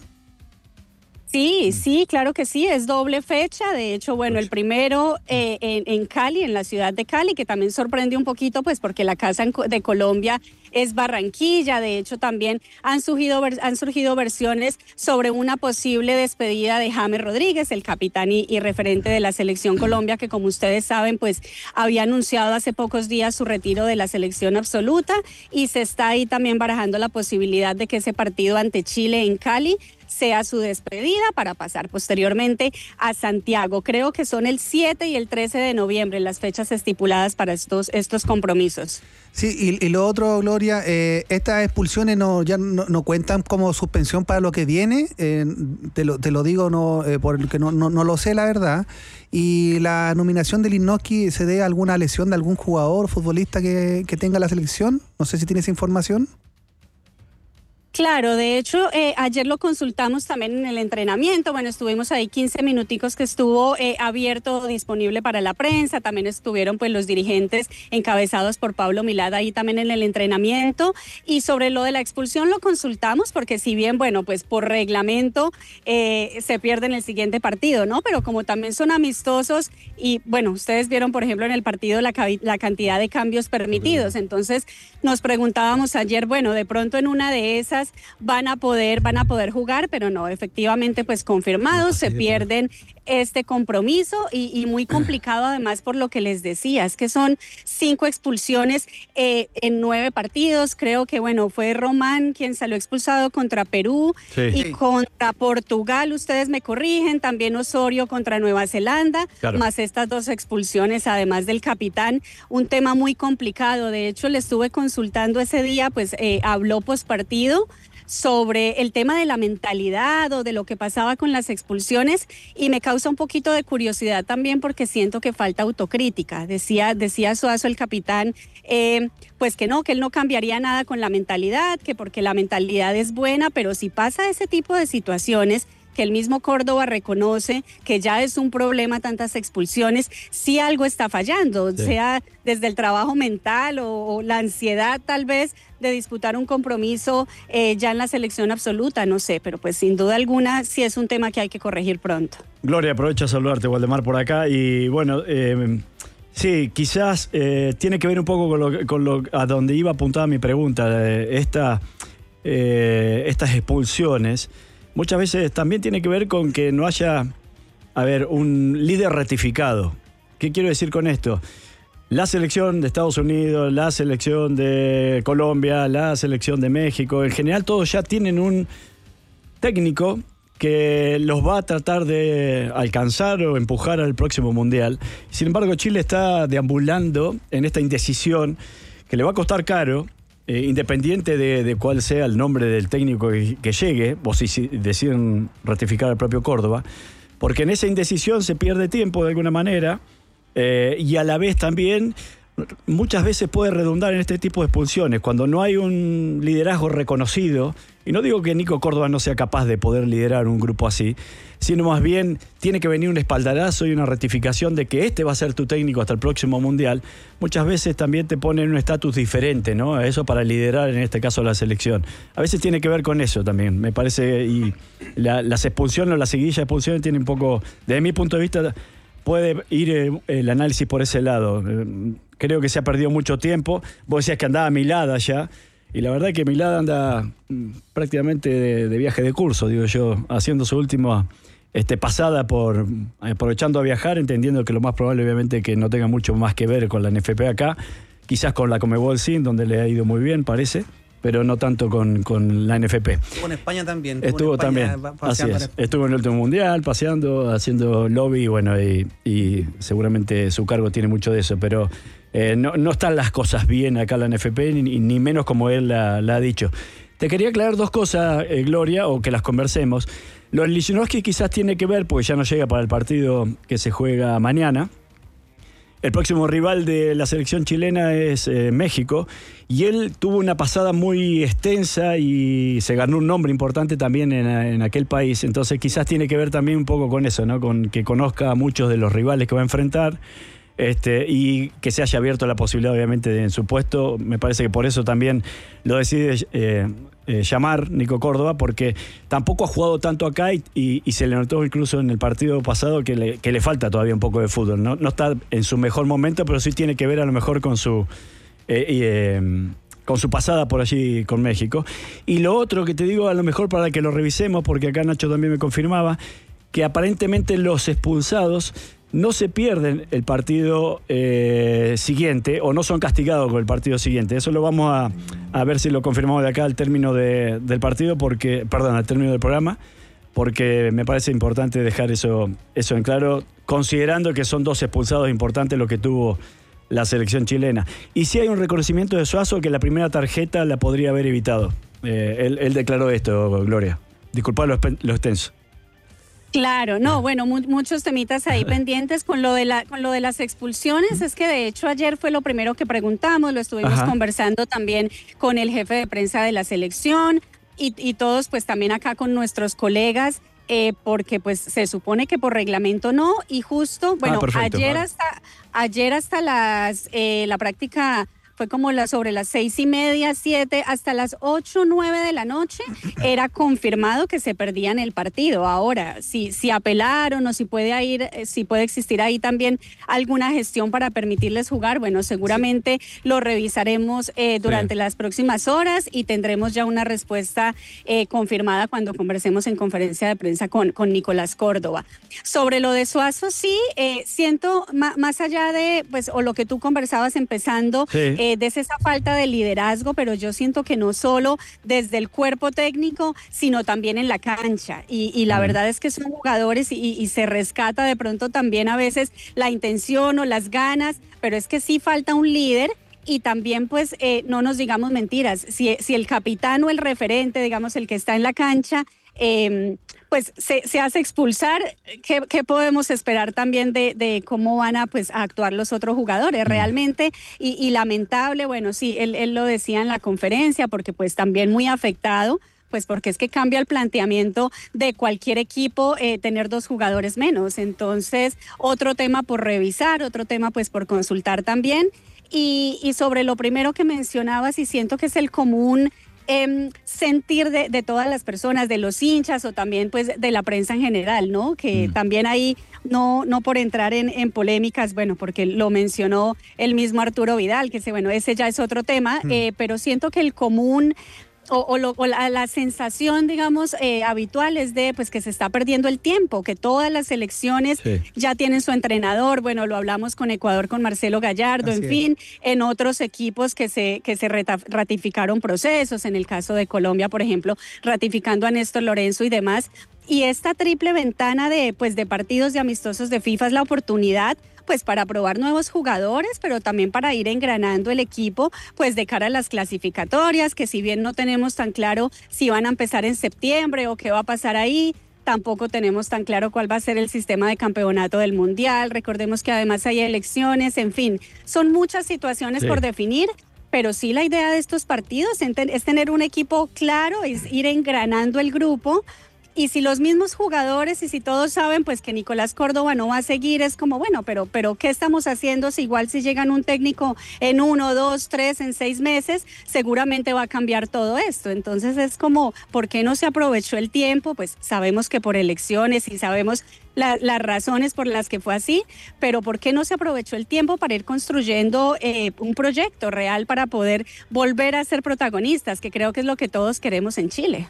Sí, sí, claro que sí, es doble fecha. De hecho, bueno, el primero eh, en, en Cali, en la ciudad de Cali, que también sorprendió un poquito, pues porque la casa de Colombia es Barranquilla. De hecho, también han surgido, han surgido versiones sobre una posible despedida de James Rodríguez, el capitán y, y referente de la selección Colombia, que como ustedes saben, pues había anunciado hace pocos días su retiro de la selección absoluta, y se está ahí también barajando la posibilidad de que ese partido ante Chile en Cali sea su despedida para pasar posteriormente a Santiago. Creo que son el siete y el trece de noviembre las fechas estipuladas para estos, estos compromisos. Sí, y, y lo otro, Gloria, eh, estas expulsiones no, ya no, no cuentan como suspensión para lo que viene, eh, te, lo, te lo digo no, eh, porque no, no, no lo sé la verdad, y la nominación de Lipnowski se debe a alguna lesión de algún jugador, futbolista que, que tenga la selección, no sé si tienes información. Claro, de hecho, eh, ayer lo consultamos también en el entrenamiento. Bueno, estuvimos ahí quince minuticos que estuvo eh, abierto, disponible para la prensa. También estuvieron pues los dirigentes encabezados por Pablo Milad ahí también en el entrenamiento. Y sobre lo de la expulsión lo consultamos porque si bien, bueno, pues por reglamento eh, se pierde en el siguiente partido, ¿no? Pero como también son amistosos y, bueno, ustedes vieron, por ejemplo, en el partido la, la cantidad de cambios permitidos. Entonces, nos preguntábamos ayer, bueno, de pronto en una de esas van a poder, van a poder jugar, pero no, efectivamente pues confirmados, se pierden este compromiso y, y muy complicado además por lo que les decía, es que son cinco expulsiones eh, en nueve partidos. Creo que bueno, fue Román quien salió expulsado contra Perú sí. y sí. contra Portugal, ustedes me corrigen, también Osorio contra Nueva Zelanda, claro. más estas dos expulsiones además del capitán, un tema muy complicado. De hecho le estuve consultando ese día, pues eh, habló pospartido sobre el tema de la mentalidad o de lo que pasaba con las expulsiones y me causa un poquito de curiosidad también porque siento que falta autocrítica. Decía, decía Suazo, el capitán, eh, pues que no, que él no cambiaría nada con la mentalidad, que porque la mentalidad es buena, pero si pasa ese tipo de situaciones que el mismo Córdoba reconoce que ya es un problema tantas expulsiones, si algo está fallando, sí. sea desde el trabajo mental o, o la ansiedad tal vez de disputar un compromiso eh, ya en la selección absoluta, no sé, pero pues sin duda alguna sí es un tema que hay que corregir pronto. Gloria, aprovecho a saludarte, Waldemar, por acá y bueno, eh, sí, quizás eh, tiene que ver un poco con lo, con lo a donde iba apuntada mi pregunta, eh, esta, eh, estas expulsiones. Muchas veces también tiene que ver con que no haya, a ver, un líder ratificado. ¿Qué quiero decir con esto? La selección de Estados Unidos, la selección de Colombia, la selección de México, en general todos ya tienen un técnico que los va a tratar de alcanzar o empujar al próximo Mundial. Sin embargo, Chile está deambulando en esta indecisión que le va a costar caro. Eh, independiente de, de cuál sea el nombre del técnico que, que llegue, o si, si deciden ratificar al propio Córdoba, porque en esa indecisión se pierde tiempo de alguna manera eh, y a la vez también muchas veces puede redundar en este tipo de expulsiones, cuando no hay un liderazgo reconocido, y no digo que Nico Córdoba no sea capaz de poder liderar un grupo así, sino más bien tiene que venir un espaldarazo y una ratificación de que este va a ser tu técnico hasta el próximo Mundial. Muchas veces también te ponen un estatus diferente, ¿no? Eso para liderar, en este caso, la selección. A veces tiene que ver con eso también, me parece, y la, las expulsiones o la seguidilla de expulsiones tiene un poco, desde mi punto de vista, puede ir el, el análisis por ese lado. Creo que se ha perdido mucho tiempo. Vos decías que andaba Milad allá, y la verdad es que Milad anda prácticamente de, de viaje de curso, digo yo, haciendo su última este, pasada por aprovechando a viajar, entendiendo que lo más probable obviamente que no tenga mucho más que ver con la N F P acá, quizás con la Conmebol sí, donde le ha ido muy bien, parece, pero no tanto con, con la N F P. Estuvo en España también. Estuvo, Estuvo en España, también, así es. Estuvo en el último mundial, paseando, haciendo lobby, bueno, y, y seguramente su cargo tiene mucho de eso, pero eh, no, no están las cosas bien acá en la N F P, ni, ni menos como él la, la ha dicho. Te quería aclarar dos cosas, eh, Gloria, o que las conversemos. Lo de Lichnowsky quizás tiene que ver, porque ya no llega para el partido que se juega mañana. El próximo rival de la selección chilena es eh, México, y él tuvo una pasada muy extensa y se ganó un nombre importante también en, en aquel país. Entonces quizás tiene que ver también un poco con eso, ¿no? Con que conozca a muchos de los rivales que va a enfrentar. Este, y que se haya abierto la posibilidad obviamente de, en su puesto. Me parece que por eso también lo decide eh, eh, llamar Nico Córdoba, porque tampoco ha jugado tanto acá y, y, y se le notó incluso en el partido pasado que le, que le falta todavía un poco de fútbol, ¿no? No está en su mejor momento, pero sí tiene que ver a lo mejor con su eh, eh, con su pasada por allí con México. Y lo otro que te digo, a lo mejor para que lo revisemos, porque acá Nacho también me confirmaba que aparentemente los expulsados no se pierden el partido eh, siguiente o no son castigados con el partido siguiente. Eso lo vamos a, a ver si lo confirmamos de acá al término de, del partido, porque, perdón, al término del programa, porque me parece importante dejar eso, eso en claro, considerando que son dos expulsados importantes lo que tuvo la selección chilena. Y sí hay un reconocimiento de Suazo que la primera tarjeta la podría haber evitado. Eh, él, él declaró esto, Gloria. Disculpad lo, lo extenso. Claro, no, bueno, mu muchos temitas ahí pendientes con lo de la con lo de las expulsiones. Es que de hecho ayer fue lo primero que preguntamos, lo estuvimos Ajá. conversando también con el jefe de prensa de la selección. y, y todos pues también acá con nuestros colegas, eh, porque pues se supone que por reglamento no, y justo, bueno, ah, perfecto, ayer, claro. hasta, ayer hasta las, eh, la práctica fue como la, sobre las seis y media, siete, hasta las ocho, nueve de la noche, era confirmado que se perdían el partido. Ahora, si, si apelaron o si puede ir, si puede existir ahí también alguna gestión para permitirles jugar, bueno, seguramente sí. lo revisaremos eh, durante sí. las próximas horas y tendremos ya una respuesta eh, confirmada cuando conversemos en conferencia de prensa con, con Nicolás Córdoba. Sobre lo de Suazo, sí, eh, siento, ma, más allá de, pues, o lo que tú conversabas empezando, sí. eh, Eh, desde esa falta de liderazgo, pero yo siento que no solo desde el cuerpo técnico, sino también en la cancha. Y, y la mm. verdad es que son jugadores y, y se rescata de pronto también a veces la intención o las ganas, pero es que sí falta un líder. Y también, pues, eh, no nos digamos mentiras, si, si el capitán o el referente, digamos, el que está en la cancha, eh, pues se, se hace expulsar, ¿qué, qué podemos esperar también de, de cómo van a, pues, a actuar los otros jugadores? Realmente, y, y lamentable, bueno, sí, él, él lo decía en la conferencia, porque pues también muy afectado, pues porque es que cambia el planteamiento de cualquier equipo eh, tener dos jugadores menos. Entonces, otro tema por revisar, otro tema pues por consultar también. Y, y sobre lo primero que mencionabas, y siento que es el común eh, sentir de, de todas las personas, de los hinchas o también pues de la prensa en general, ¿no? Que mm. también ahí, no, no por entrar en, en polémicas, bueno, porque lo mencionó el mismo Arturo Vidal, que ese, bueno, ese ya es otro tema, mm. eh, pero siento que el común... O, o, lo, o la, la sensación, digamos, eh, habitual es de pues que se está perdiendo el tiempo, que todas las selecciones sí. ya tienen su entrenador. Bueno, lo hablamos con Ecuador, con Marcelo Gallardo, Así en es. fin, en otros equipos que se, que se ratificaron procesos, en el caso de Colombia, por ejemplo, ratificando a Néstor Lorenzo y demás. Y esta triple ventana de, pues, de partidos de amistosos de FIFA es la oportunidad pues para probar nuevos jugadores, pero también para ir engranando el equipo, pues de cara a las clasificatorias, que si bien no tenemos tan claro si van a empezar en septiembre o qué va a pasar ahí, tampoco tenemos tan claro cuál va a ser el sistema de campeonato del Mundial. Recordemos que además hay elecciones, en fin, son muchas situaciones sí. por definir, pero sí la idea de estos partidos es tener un equipo claro, es ir engranando el grupo. Y si los mismos jugadores y si todos saben pues que Nicolás Córdoba no va a seguir, es como, bueno, pero, pero ¿qué estamos haciendo? Si igual si llegan un técnico en uno, dos, tres, en seis meses, seguramente va a cambiar todo esto. Entonces es como, ¿por qué no se aprovechó el tiempo? Pues sabemos que por elecciones y sabemos la, las razones por las que fue así, pero ¿por qué no se aprovechó el tiempo para ir construyendo eh, un proyecto real para poder volver a ser protagonistas, que creo que es lo que todos queremos en Chile?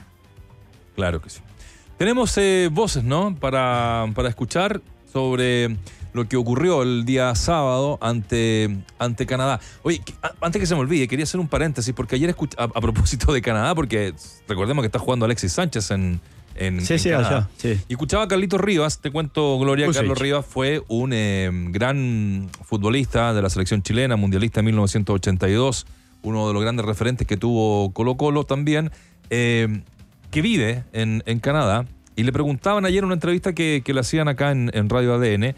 Claro que sí. Tenemos eh, voces, ¿no? Para, para escuchar sobre lo que ocurrió el día sábado ante, ante Canadá. Oye, antes que se me olvide, quería hacer un paréntesis, porque ayer escuché, a, a propósito de Canadá, porque recordemos que está jugando Alexis Sánchez en, en, sí, en sí, Canadá. Allá, sí. Y escuchaba a Carlitos Rivas, te cuento, Gloria, Usich. Carlos Rivas fue un eh, gran futbolista de la selección chilena, mundialista en mil novecientos ochenta y dos, uno de los grandes referentes que tuvo Colo Colo también, eh, que vive en, en Canadá, y le preguntaban ayer en una entrevista que, que le hacían acá en, en Radio A D N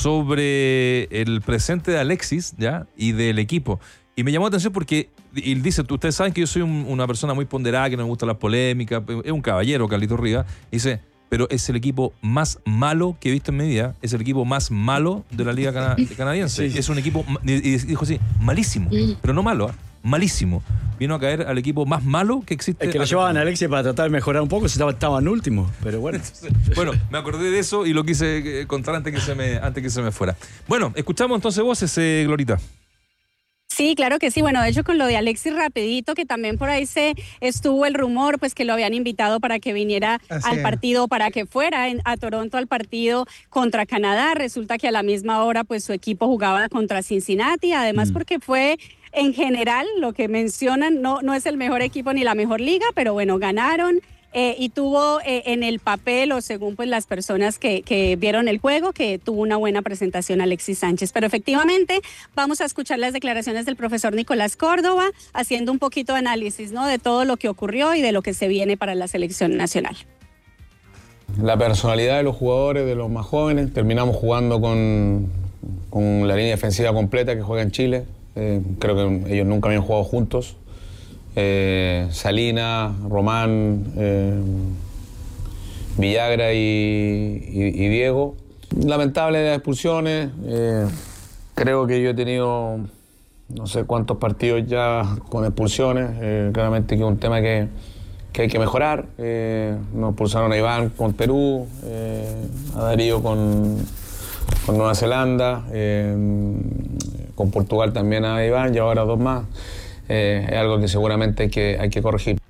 sobre el presente de Alexis, ¿ya? Y del equipo. Y me llamó la atención porque, y dice, ustedes saben que yo soy un, una persona muy ponderada, que no me gusta las polémicas, es un caballero, Carlitos Rivas, dice, pero es el equipo más malo que he visto en mi vida, es el equipo más malo de la Liga cana Canadiense. Sí. Es un equipo, y dijo así, malísimo, pero no malo, ¿eh? Malísimo. Vino a caer al equipo más malo que existe. Es que lo llevaban a Alexis para tratar de mejorar un poco, si estaban estaba últimos, pero bueno. Bueno, me acordé de eso y lo quise contar antes que se me, antes que se me fuera. Bueno, escuchamos entonces voces, eh, Glorita. Sí, claro que sí. Bueno, de hecho, con lo de Alexis rapidito, que también por ahí se estuvo el rumor, pues que lo habían invitado para que viniera Así al es. partido, para que fuera en, a Toronto al partido contra Canadá. Resulta que a la misma hora, pues su equipo jugaba contra Cincinnati, además mm. porque fue... En general, lo que mencionan, no, no es el mejor equipo ni la mejor liga, pero bueno, ganaron eh, y tuvo eh, en el papel, o según pues las personas que, que vieron el juego, que tuvo una buena presentación Alexis Sánchez. Pero efectivamente, vamos a escuchar las declaraciones del profesor Nicolás Córdoba, haciendo un poquito de análisis, ¿no? De todo lo que ocurrió y de lo que se viene para la selección nacional. La personalidad de los jugadores, de los más jóvenes, terminamos jugando con, con la línea defensiva completa que juega en Chile. Eh, creo que ellos nunca habían jugado juntos. eh, Salinas, Román, eh, Villagra y, y, y Diego. Lamentable las expulsiones. Eh, creo que yo he tenido no sé cuántos partidos ya con expulsiones. Eh, claramente que es un tema que, que hay que mejorar. Eh, nos expulsaron a Iván con Perú, eh, a Darío con, con Nueva Zelanda, eh, con Portugal también a Iván y ahora dos más. Eh, es algo que seguramente hay que, hay que corregir.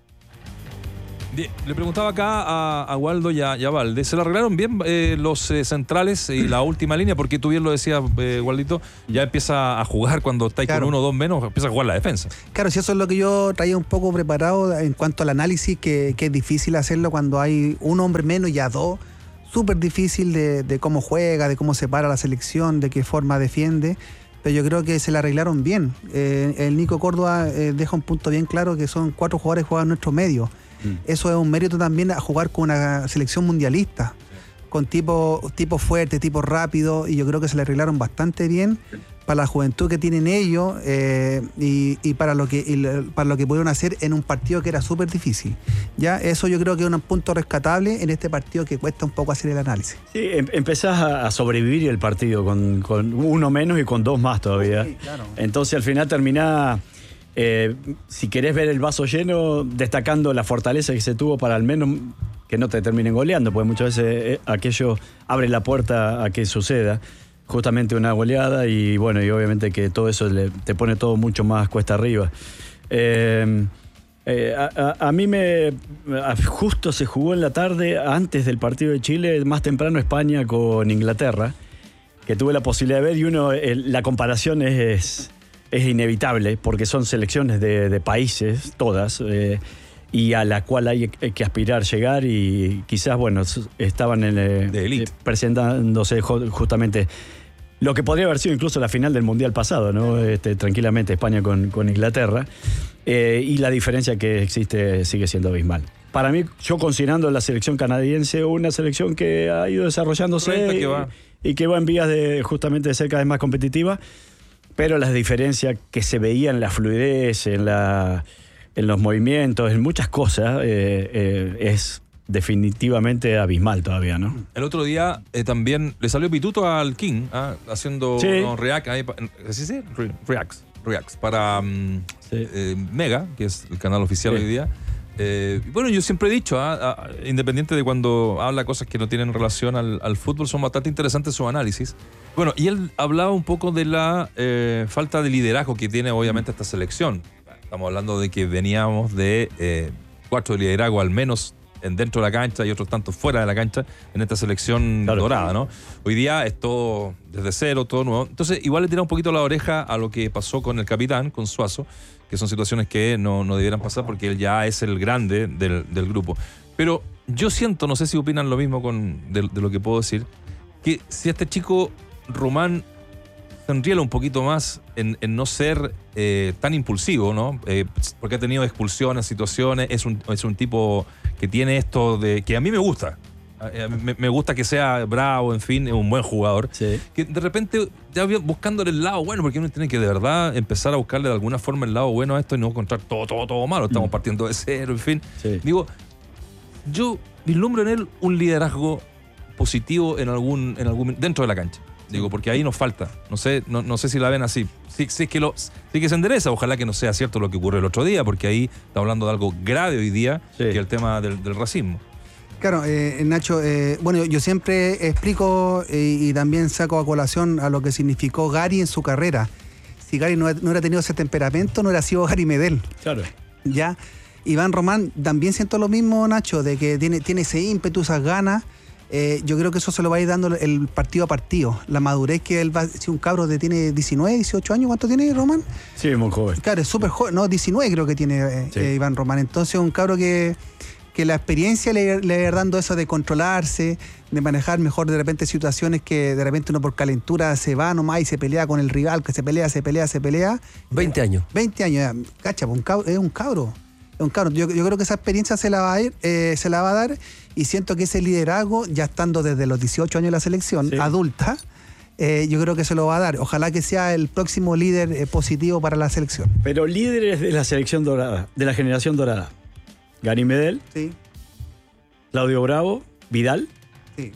Le preguntaba acá a, a Waldo y a, y a Valde, ¿se le arreglaron bien eh, los eh, centrales y la última línea? Porque tú bien lo decías, eh, Waldito, ya empieza a jugar cuando estáis claro. con uno o dos menos, empieza a jugar la defensa. Claro, si eso es lo que yo traía un poco preparado en cuanto al análisis, que, que es difícil hacerlo cuando hay un hombre menos y ya dos, súper difícil de, de cómo juega, de cómo se para la selección, de qué forma defiende. Pero yo creo que se le arreglaron bien. Eh, el Nico Córdoba eh, deja un punto bien claro, que son cuatro jugadores que juegan en nuestro medio. Mm. Eso es un mérito también a jugar con una selección mundialista, con tipos tipo fuertes, tipos rápidos, y yo creo que se le arreglaron bastante bien para la juventud que tienen ellos eh, y, y, para lo que, y para lo que pudieron hacer en un partido que era súper difícil. Ya, eso yo creo que es un punto rescatable en este partido que cuesta un poco hacer el análisis. Sí, em, empezás a, a sobrevivir el partido con, con uno menos y con dos más todavía. Sí, claro. Entonces al final terminás, eh, si querés ver el vaso lleno, destacando la fortaleza que se tuvo para al menos que no te terminen goleando, porque muchas veces eh, aquello abre la puerta a que suceda justamente una goleada, y bueno, y obviamente que todo eso le, te pone todo mucho más cuesta arriba. Eh, eh, a, a, a mí me a, justo se jugó en la tarde, antes del partido de Chile, más temprano España con Inglaterra, que tuve la posibilidad de ver, y uno, el, la comparación es, es inevitable, porque son selecciones de, de países, todas, eh, y a la cual hay que aspirar, llegar, y quizás, bueno, estaban en el, de elite, presentándose justamente lo que podría haber sido incluso la final del Mundial pasado, ¿no? Este, tranquilamente España con, con Inglaterra, eh, y la diferencia que existe sigue siendo abismal. Para mí, yo considerando la selección canadiense una selección que ha ido desarrollándose que va. y que va en vías de justamente de ser cada vez más competitiva, pero las diferencias que se veían en la fluidez, en la en los movimientos, en muchas cosas, eh, eh, es definitivamente abismal todavía, ¿no? El otro día eh, también le salió pituto al King, ¿eh? haciendo sí. unos react, ahí, ¿sí, sí? Re, reacts, reacts para um, sí. eh, Mega, que es el canal oficial sí. hoy día. Eh, bueno, yo siempre he dicho, ¿eh? a, independiente de cuando habla cosas que no tienen relación al, al fútbol, son bastante interesantes sus análisis. Bueno, y él hablaba un poco de la eh, falta de liderazgo que tiene obviamente esta selección. Estamos hablando de que veníamos de eh, cuatro de liderazgo al menos en dentro de la cancha y otros tantos fuera de la cancha en esta selección claro. dorada, ¿no? Hoy día es todo desde cero, todo nuevo. Entonces, igual le tira un poquito la oreja a lo que pasó con el capitán, con Suazo, que son situaciones que no, no debieran pasar porque él ya es el grande del, del grupo. Pero yo siento, no sé si opinan lo mismo con, de, de lo que puedo decir, que si este chico Román se enriela un poquito más en, en no ser eh, tan impulsivo, ¿no? Eh, porque ha tenido expulsiones, situaciones, es un, es un tipo que tiene esto de que a mí me gusta. Me, me gusta que sea bravo, en fin, es un buen jugador. Sí. Que de repente ya buscándole el lado bueno, porque uno tiene que de verdad empezar a buscarle de alguna forma el lado bueno a esto y no encontrar todo, todo, todo malo. Estamos mm. partiendo de cero, en fin. Sí. Digo, yo vislumbro en él un liderazgo positivo en algún, en algún dentro de la cancha. Digo, porque ahí nos falta. No sé, no, no sé si la ven así. Sí, sí, es que lo, sí que se endereza. Ojalá que no sea cierto lo que ocurrió el otro día, porque ahí está hablando de algo grave hoy día, sí. que es el tema del, del racismo. Claro, eh, Nacho, eh, bueno, yo siempre explico eh, y también saco a colación a lo que significó Gary en su carrera. Si Gary no, no hubiera tenido ese temperamento, no hubiera sido Gary Medel. Claro. Ya. Iván Román, también siento lo mismo, Nacho, de que tiene, tiene ese ímpetu, esas ganas. Eh, yo creo que eso se lo va a ir dando el partido a partido. La madurez que él va, si un cabro de tiene diecinueve, dieciocho años, ¿cuánto tiene Román? Sí, muy joven. Claro, es súper joven, no, diecinueve creo que tiene eh, sí. eh, Iván Román. Entonces un cabro que, que la experiencia le, le va a ir dando eso de controlarse, de manejar mejor de repente situaciones que de repente uno por calentura se va nomás y se pelea con el rival, que se pelea, se pelea, se pelea. veinte años. veinte años, cacha, un cabro, es un cabro. Es un cabro. Yo, yo creo que esa experiencia se la va a ir, eh, se la va a dar. Y siento que ese liderazgo, ya estando desde los dieciocho años en la selección, sí. adulta, eh, yo creo que se lo va a dar. Ojalá que sea el próximo líder eh, positivo para la selección. Pero líderes de la selección dorada, de la generación dorada. Gary Medel. Sí. Claudio Bravo. Vidal. Sí.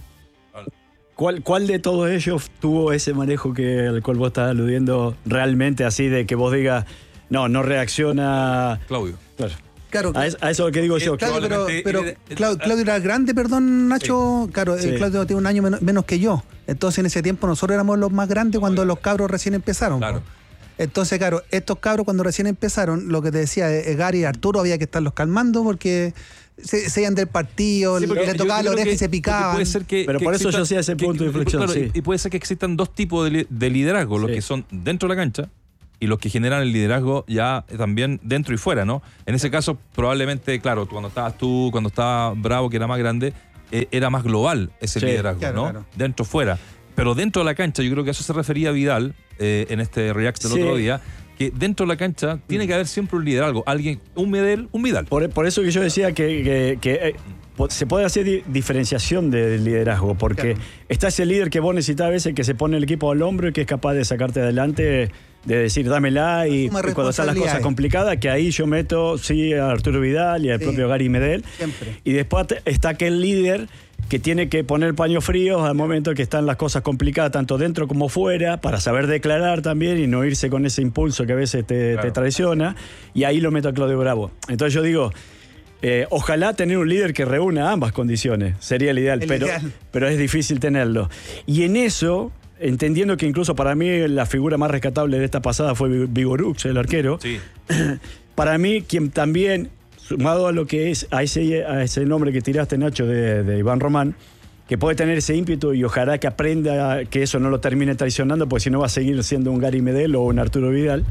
¿Cuál, ¿Cuál de todos ellos tuvo ese manejo que al cual vos estás aludiendo realmente así de que vos digas, no, no reacciona? Claudio. Claro. Claro, a, eso, a eso es lo que digo yo. Claro, pero, pero Claudio, Claudio era grande, perdón, Nacho. Sí. Claro, sí. Claudio tiene un año menos, menos que yo. Entonces, en ese tiempo, nosotros éramos los más grandes cuando los cabros recién empezaron. Claro. Entonces, claro, estos cabros cuando recién empezaron, lo que te decía, eh, Gary y Arturo, había que estarlos calmando porque se, se iban del partido, sí, le tocaba la oreja y se picaban. Puede ser que, pero que por exista, eso yo hacía ese punto que, de inflexión. Claro, sí. Y puede ser que existan dos tipos de, de liderazgo, los sí. que son dentro de la cancha y los que generan el liderazgo ya también dentro y fuera, ¿no? En ese caso, probablemente, claro, cuando estabas tú, cuando estaba Bravo, que era más grande, eh, era más global ese sí, liderazgo, claro, ¿no? Claro. Dentro, fuera. Pero dentro de la cancha, yo creo que a eso se refería Vidal eh, en este React del sí. otro día, que dentro de la cancha tiene que haber siempre un liderazgo, alguien, un Medel, un Vidal. Por, por eso que yo decía que, que, que eh, se puede hacer di- diferenciación de liderazgo, porque claro. está ese líder que vos necesitas a veces que se pone el equipo al hombro y que es capaz de sacarte adelante, de decir dámela y, y cuando están las cosas complicadas, que ahí yo meto sí a Arturo Vidal y al sí. propio Gary Medel. Siempre. Y después está aquel líder que tiene que poner paños fríos al momento que están las cosas complicadas, tanto dentro como fuera, para saber declarar también y no irse con ese impulso que a veces te, claro. te traiciona. Y ahí lo meto a Claudio Bravo. Entonces yo digo, eh, ojalá tener un líder que reúna ambas condiciones. Sería el ideal, el pero, ideal. pero es difícil tenerlo. Y en eso, entendiendo que incluso para mí la figura más rescatable de esta pasada fue Vigorux, el arquero, sí. para mí quien también, sumado a lo que es, a ese, a ese nombre que tiraste, Nacho, de, de Iván Román, que puede tener ese ímpetu y ojalá que aprenda que eso no lo termine traicionando, porque si no va a seguir siendo un Gary Medel o un Arturo Vidal.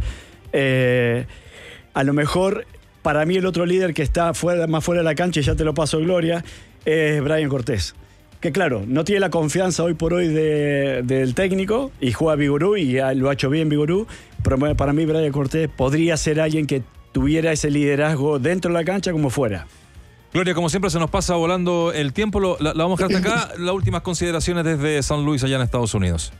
Eh, a lo mejor, para mí el otro líder que está fuera, más fuera de la cancha, y ya te lo paso, Gloria, es Brian Cortés. Que claro, no tiene la confianza hoy por hoy de, del técnico y juega Vigorú y lo ha hecho bien Vigorú, pero para mí Brian Cortés podría ser alguien que tuviera ese liderazgo dentro de la cancha como fuera. Gloria, como siempre se nos pasa volando el tiempo, lo, la, la vamos a dejar hasta acá. Las últimas consideraciones desde San Luis, allá en Estados Unidos.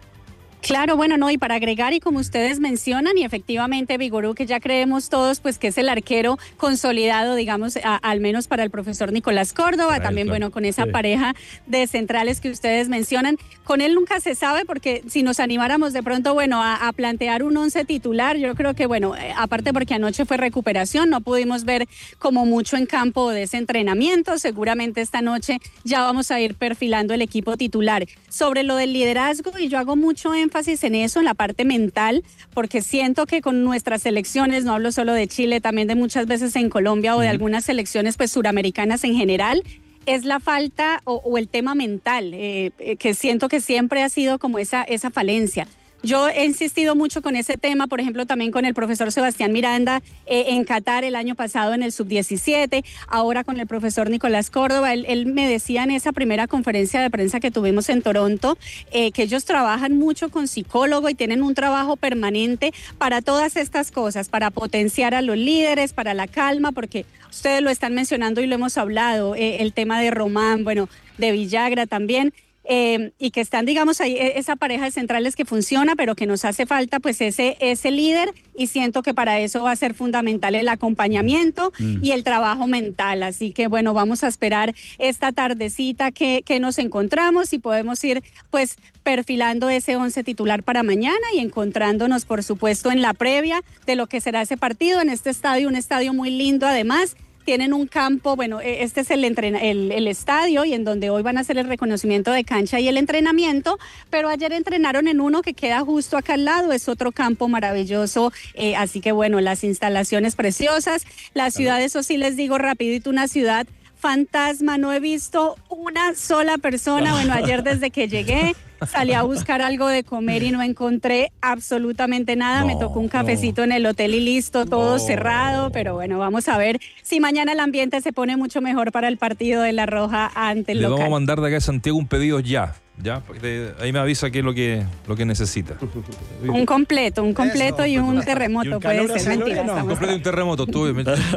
Claro, bueno, no, y para agregar, y como ustedes mencionan, y efectivamente Vigorú, que ya creemos todos, pues que es el arquero consolidado, digamos, a, al menos para el profesor Nicolás Córdoba, claro, también, claro. bueno, con esa sí. pareja de centrales que ustedes mencionan. Con él nunca se sabe, porque si nos animáramos de pronto, bueno, a, a plantear un once titular, yo creo que, bueno, eh, aparte porque anoche fue recuperación, no pudimos ver como mucho en campo de ese entrenamiento, seguramente esta noche ya vamos a ir perfilando el equipo titular. Sobre lo del liderazgo, y yo hago mucho énfasis énfasis en eso, en la parte mental, porque siento que con nuestras selecciones, no hablo solo de Chile, también de muchas veces en Colombia o de algunas selecciones pues suramericanas en general, es la falta o, o el tema mental, eh, que siento que siempre ha sido como esa, esa falencia. Yo he insistido mucho con ese tema, por ejemplo, también con el profesor Sebastián Miranda eh, en Qatar el año pasado en el sub diecisiete, ahora con el profesor Nicolás Córdoba. Él, él me decía en esa primera conferencia de prensa que tuvimos en Toronto eh, que ellos trabajan mucho con psicólogo y tienen un trabajo permanente para todas estas cosas, para potenciar a los líderes, para la calma, porque ustedes lo están mencionando y lo hemos hablado, eh, el tema de Román, bueno, de Villagra también. Eh, y que están, digamos, ahí esa pareja de centrales que funciona, pero que nos hace falta pues ese, ese líder, y siento que para eso va a ser fundamental el acompañamiento mm. y el trabajo mental. Así que bueno, vamos a esperar esta tardecita que, que nos encontramos y podemos ir pues perfilando ese once titular para mañana y encontrándonos por supuesto en la previa de lo que será ese partido en este estadio, un estadio muy lindo además. Tienen un campo, bueno, este es el, entrena, el, el estadio y en donde hoy van a hacer el reconocimiento de cancha y el entrenamiento, pero ayer entrenaron en uno que queda justo acá al lado, es otro campo maravilloso, eh, así que bueno, las instalaciones preciosas, la ciudad, eso sí les digo rapidito, una ciudad fantasma, no he visto una sola persona, bueno, ayer desde que llegué salí a buscar algo de comer y no encontré absolutamente nada, no, me tocó un cafecito no. en el hotel y listo, todo no. cerrado, pero bueno, vamos a ver si mañana el ambiente se pone mucho mejor para el partido de La Roja ante el Le local. Le vamos a mandar de acá a Santiago un pedido ya, ya, porque ahí me avisa qué es lo que, lo que necesita. Un completo, un completo Eso, y un terremoto, y un puede ser, mentira. No. Un completo y un terremoto, tú obviamente.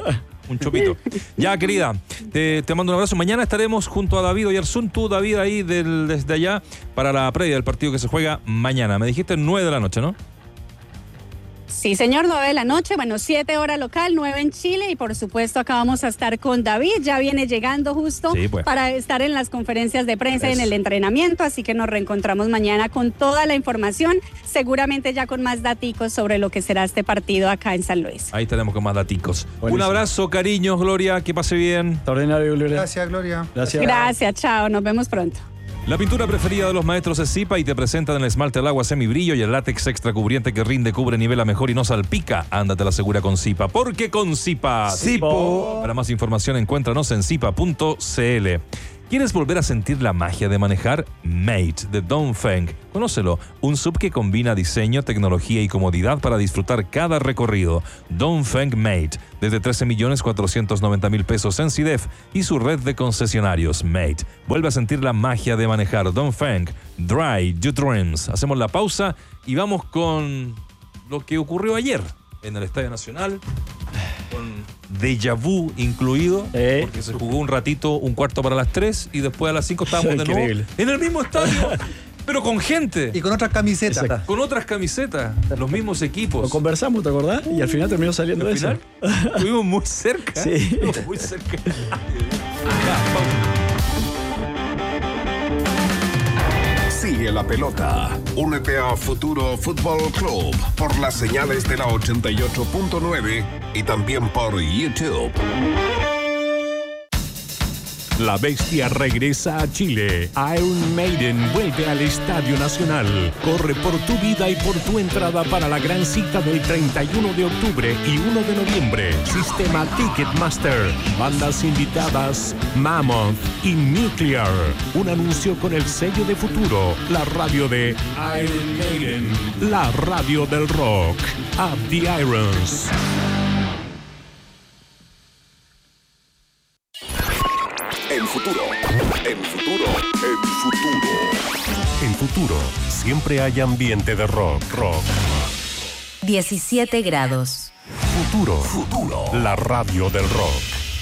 Un chopito. Ya, querida, te, te mando un abrazo. Mañana estaremos junto a David Oyarzún, tú, David, ahí del, desde allá, para la previa del partido que se juega mañana. Me dijiste nueve de la noche, ¿no? Sí, señor, nueve de la noche, bueno, siete hora local, nueve en Chile y por supuesto acá vamos a estar con David, ya viene llegando justo sí, pues. para estar en las conferencias de prensa y en el entrenamiento, así que nos reencontramos mañana con toda la información, seguramente ya con más daticos sobre lo que será este partido acá en San Luis. Ahí tenemos con más daticos. Buenísimo. Un abrazo, cariños, Gloria, que pase bien. Extraordinario, Gloria. Gracias, Gloria. Gracias. Gracias, chao, nos vemos pronto. La pintura preferida de los maestros es Zipa y te presentan el esmalte al agua semibrillo y el látex extra cubriente que rinde, cubre, nivela mejor y no salpica. Ándate la segura con Zipa, porque con Zipa. Zipo. Para más información encuéntranos en zipa punto c l. ¿Quieres volver a sentir la magia de manejar? Mate de Dongfeng. Conócelo, un sub que combina diseño, tecnología y comodidad para disfrutar cada recorrido. Dongfeng Mate, desde trece millones cuatrocientos noventa mil pesos en C I D E F y su red de concesionarios. Mate, vuelve a sentir la magia de manejar. Dongfeng, Dry Your Dreams. Hacemos la pausa y vamos con lo que ocurrió ayer en el Estadio Nacional, con déjà vu incluido, ¿Eh? porque se jugó un ratito, un cuarto para las tres, y después a las cinco estábamos de nuevo Increíble. en el mismo estadio, pero con gente. Y con otras camisetas. Exacto. Con otras camisetas, los mismos equipos. Lo conversamos, ¿te acordás? Y al final terminó saliendo Al eso. final, estuvimos muy cerca. Sí. Estuvimos muy cerca. Ya, vamos. Sigue la pelota. Únete a Futuro Fútbol Club por las señales de la ochenta y ocho punto nueve y también por YouTube. La bestia regresa a Chile. Iron Maiden vuelve al Estadio Nacional. Corre por tu vida y por tu entrada para la gran cita del treinta y uno de octubre y uno de noviembre. Sistema Ticketmaster. Bandas invitadas Mammoth y Nuclear. Un anuncio con el sello de Futuro. La radio de Iron Maiden. La radio del rock. Up the Irons. En futuro, en futuro, en futuro. En Futuro, siempre hay ambiente de rock. Rock. diecisiete grados. Futuro. Futuro. La radio del rock.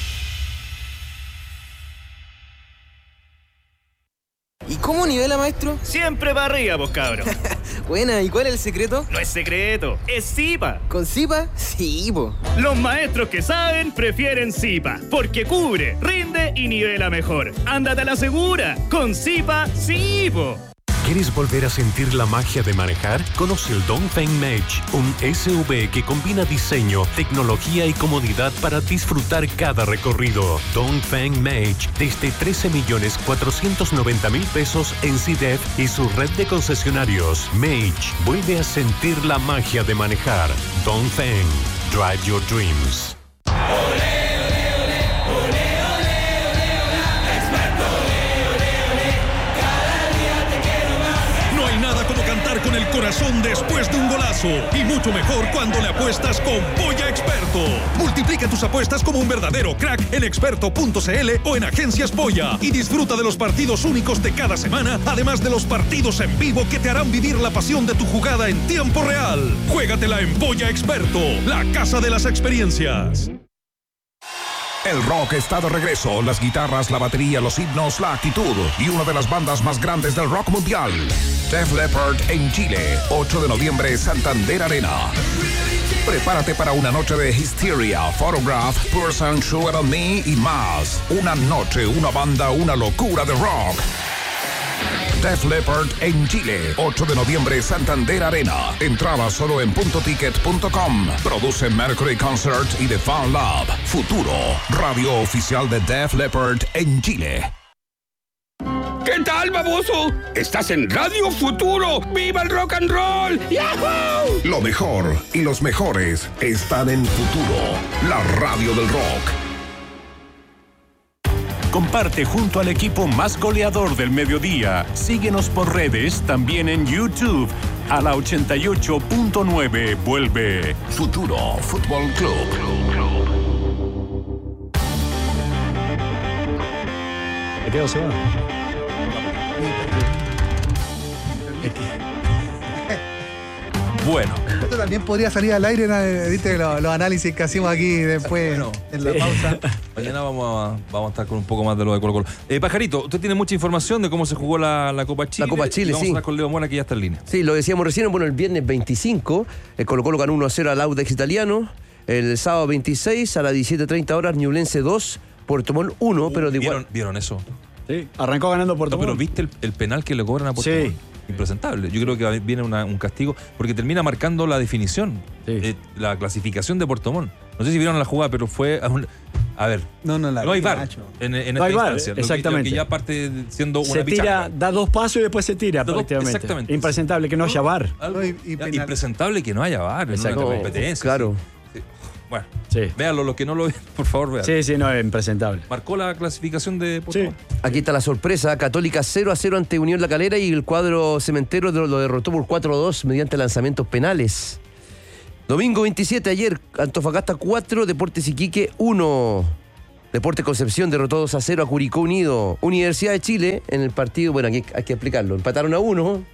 ¿Y cómo nivela, maestro? Siempre para arriba, pues, cabros. Buena, ¿y cuál es el secreto? No es secreto, es Zipa. ¿Con Zipa? Sí, po. Los maestros que saben prefieren Zipa, porque cubre, rinde y nivela mejor. Ándate a la segura, con Zipa, sí, po. ¿Quieres volver a sentir la magia de manejar? Conoce el Dongfeng Mage, un S U V que combina diseño, tecnología y comodidad para disfrutar cada recorrido. Dongfeng Mage, desde trece millones cuatrocientos noventa mil pesos en C I D E F y su red de concesionarios. Mage, vuelve a sentir la magia de manejar. Dongfeng, drive your dreams. Con el corazón después de un golazo y mucho mejor cuando le apuestas con Polla Experto. Multiplica tus apuestas como un verdadero crack en experto punto c l o en Agencias Polla y disfruta de los partidos únicos de cada semana, además de los partidos en vivo que te harán vivir la pasión de tu jugada en tiempo real. Juégatela en Polla Experto, la casa de las experiencias. El rock está de regreso. Las guitarras, la batería, los himnos, la actitud y una de las bandas más grandes del rock mundial. Def Leppard en Chile, ocho de noviembre, Santander Arena. Prepárate para una noche de Hysteria, Photograph, Person, Sugar on Me y más. Una noche, una banda, una locura de rock. Def Leppard en Chile, ocho de noviembre, Santander Arena. Entrada solo en punto ticket punto com. Produce Mercury Concert y The Fan Lab. Futuro, radio oficial de Def Leppard en Chile. ¿Qué tal, baboso? Estás en Radio Futuro. ¡Viva el rock and roll! ¡Yahoo! Lo mejor y los mejores están en Futuro, la radio del rock. Comparte junto al equipo más goleador del mediodía. Síguenos por redes, también en YouTube. A la ochenta y ocho punto nueve vuelve Futuro Fútbol Club. Mateo se va. Bueno. Esto también podría salir al aire, ¿no? ¿Viste? Los, los análisis que hacemos aquí después bueno, en la pausa. Mañana vamos a, vamos a estar con un poco más de lo de Colo Colo. Eh, Pajarito, usted tiene mucha información de cómo se jugó la, la Copa Chile. La Copa Chile, y vamos sí. a hablar con Leo Mora, que ya está en línea. Sí, lo decíamos recién, bueno, el viernes veinticinco, el Colo Colo ganó uno a cero al Audax Italiano. El sábado veintiséis, a las diecisiete treinta horas, Ñublense dos, Puerto Montt uno, pero de igual... ¿Vieron, ¿Vieron eso? Sí, arrancó ganando Puerto Montt. No, pero ¿viste el, el penal que le cobran a Puerto Montt? Sí. Impresentable. Yo creo que viene una, un castigo porque termina marcando la definición, sí. eh, la clasificación de Puerto Montt. No sé si vieron la jugada, pero fue a, un, a ver. No, no, la no hay V A R en, en no esta hay V A R, instancia. exactamente. Lo que, lo que ya parte siendo una se tira, pichanga. da dos pasos y después se tira dos, prácticamente. Exactamente. Impresentable que no haya V A R. Algo, y, y impresentable que no haya V A R en una competencia. Claro. Sí. Bueno, sí. Véanlo, los que no lo ven, por favor, vean. Sí, sí, no, es impresentable. Marcó la clasificación de Puerto Montt. Sí. Aquí está la sorpresa, Católica cero a cero ante Unión La Calera y el cuadro cementero lo derrotó por cuatro a dos mediante lanzamientos penales. Domingo veintisiete, ayer, Antofagasta cuatro, Deportes Iquique uno. Deportes Concepción derrotó dos a cero a Curicó Unido. Universidad de Chile en el partido, bueno, aquí hay que explicarlo, empataron a uno.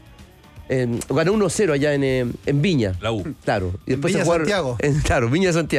Eh, ganó uno a cero allá en, en Viña. La U. Claro. Y después Viña se jugaron, Santiago. En, claro, Viña Santiago.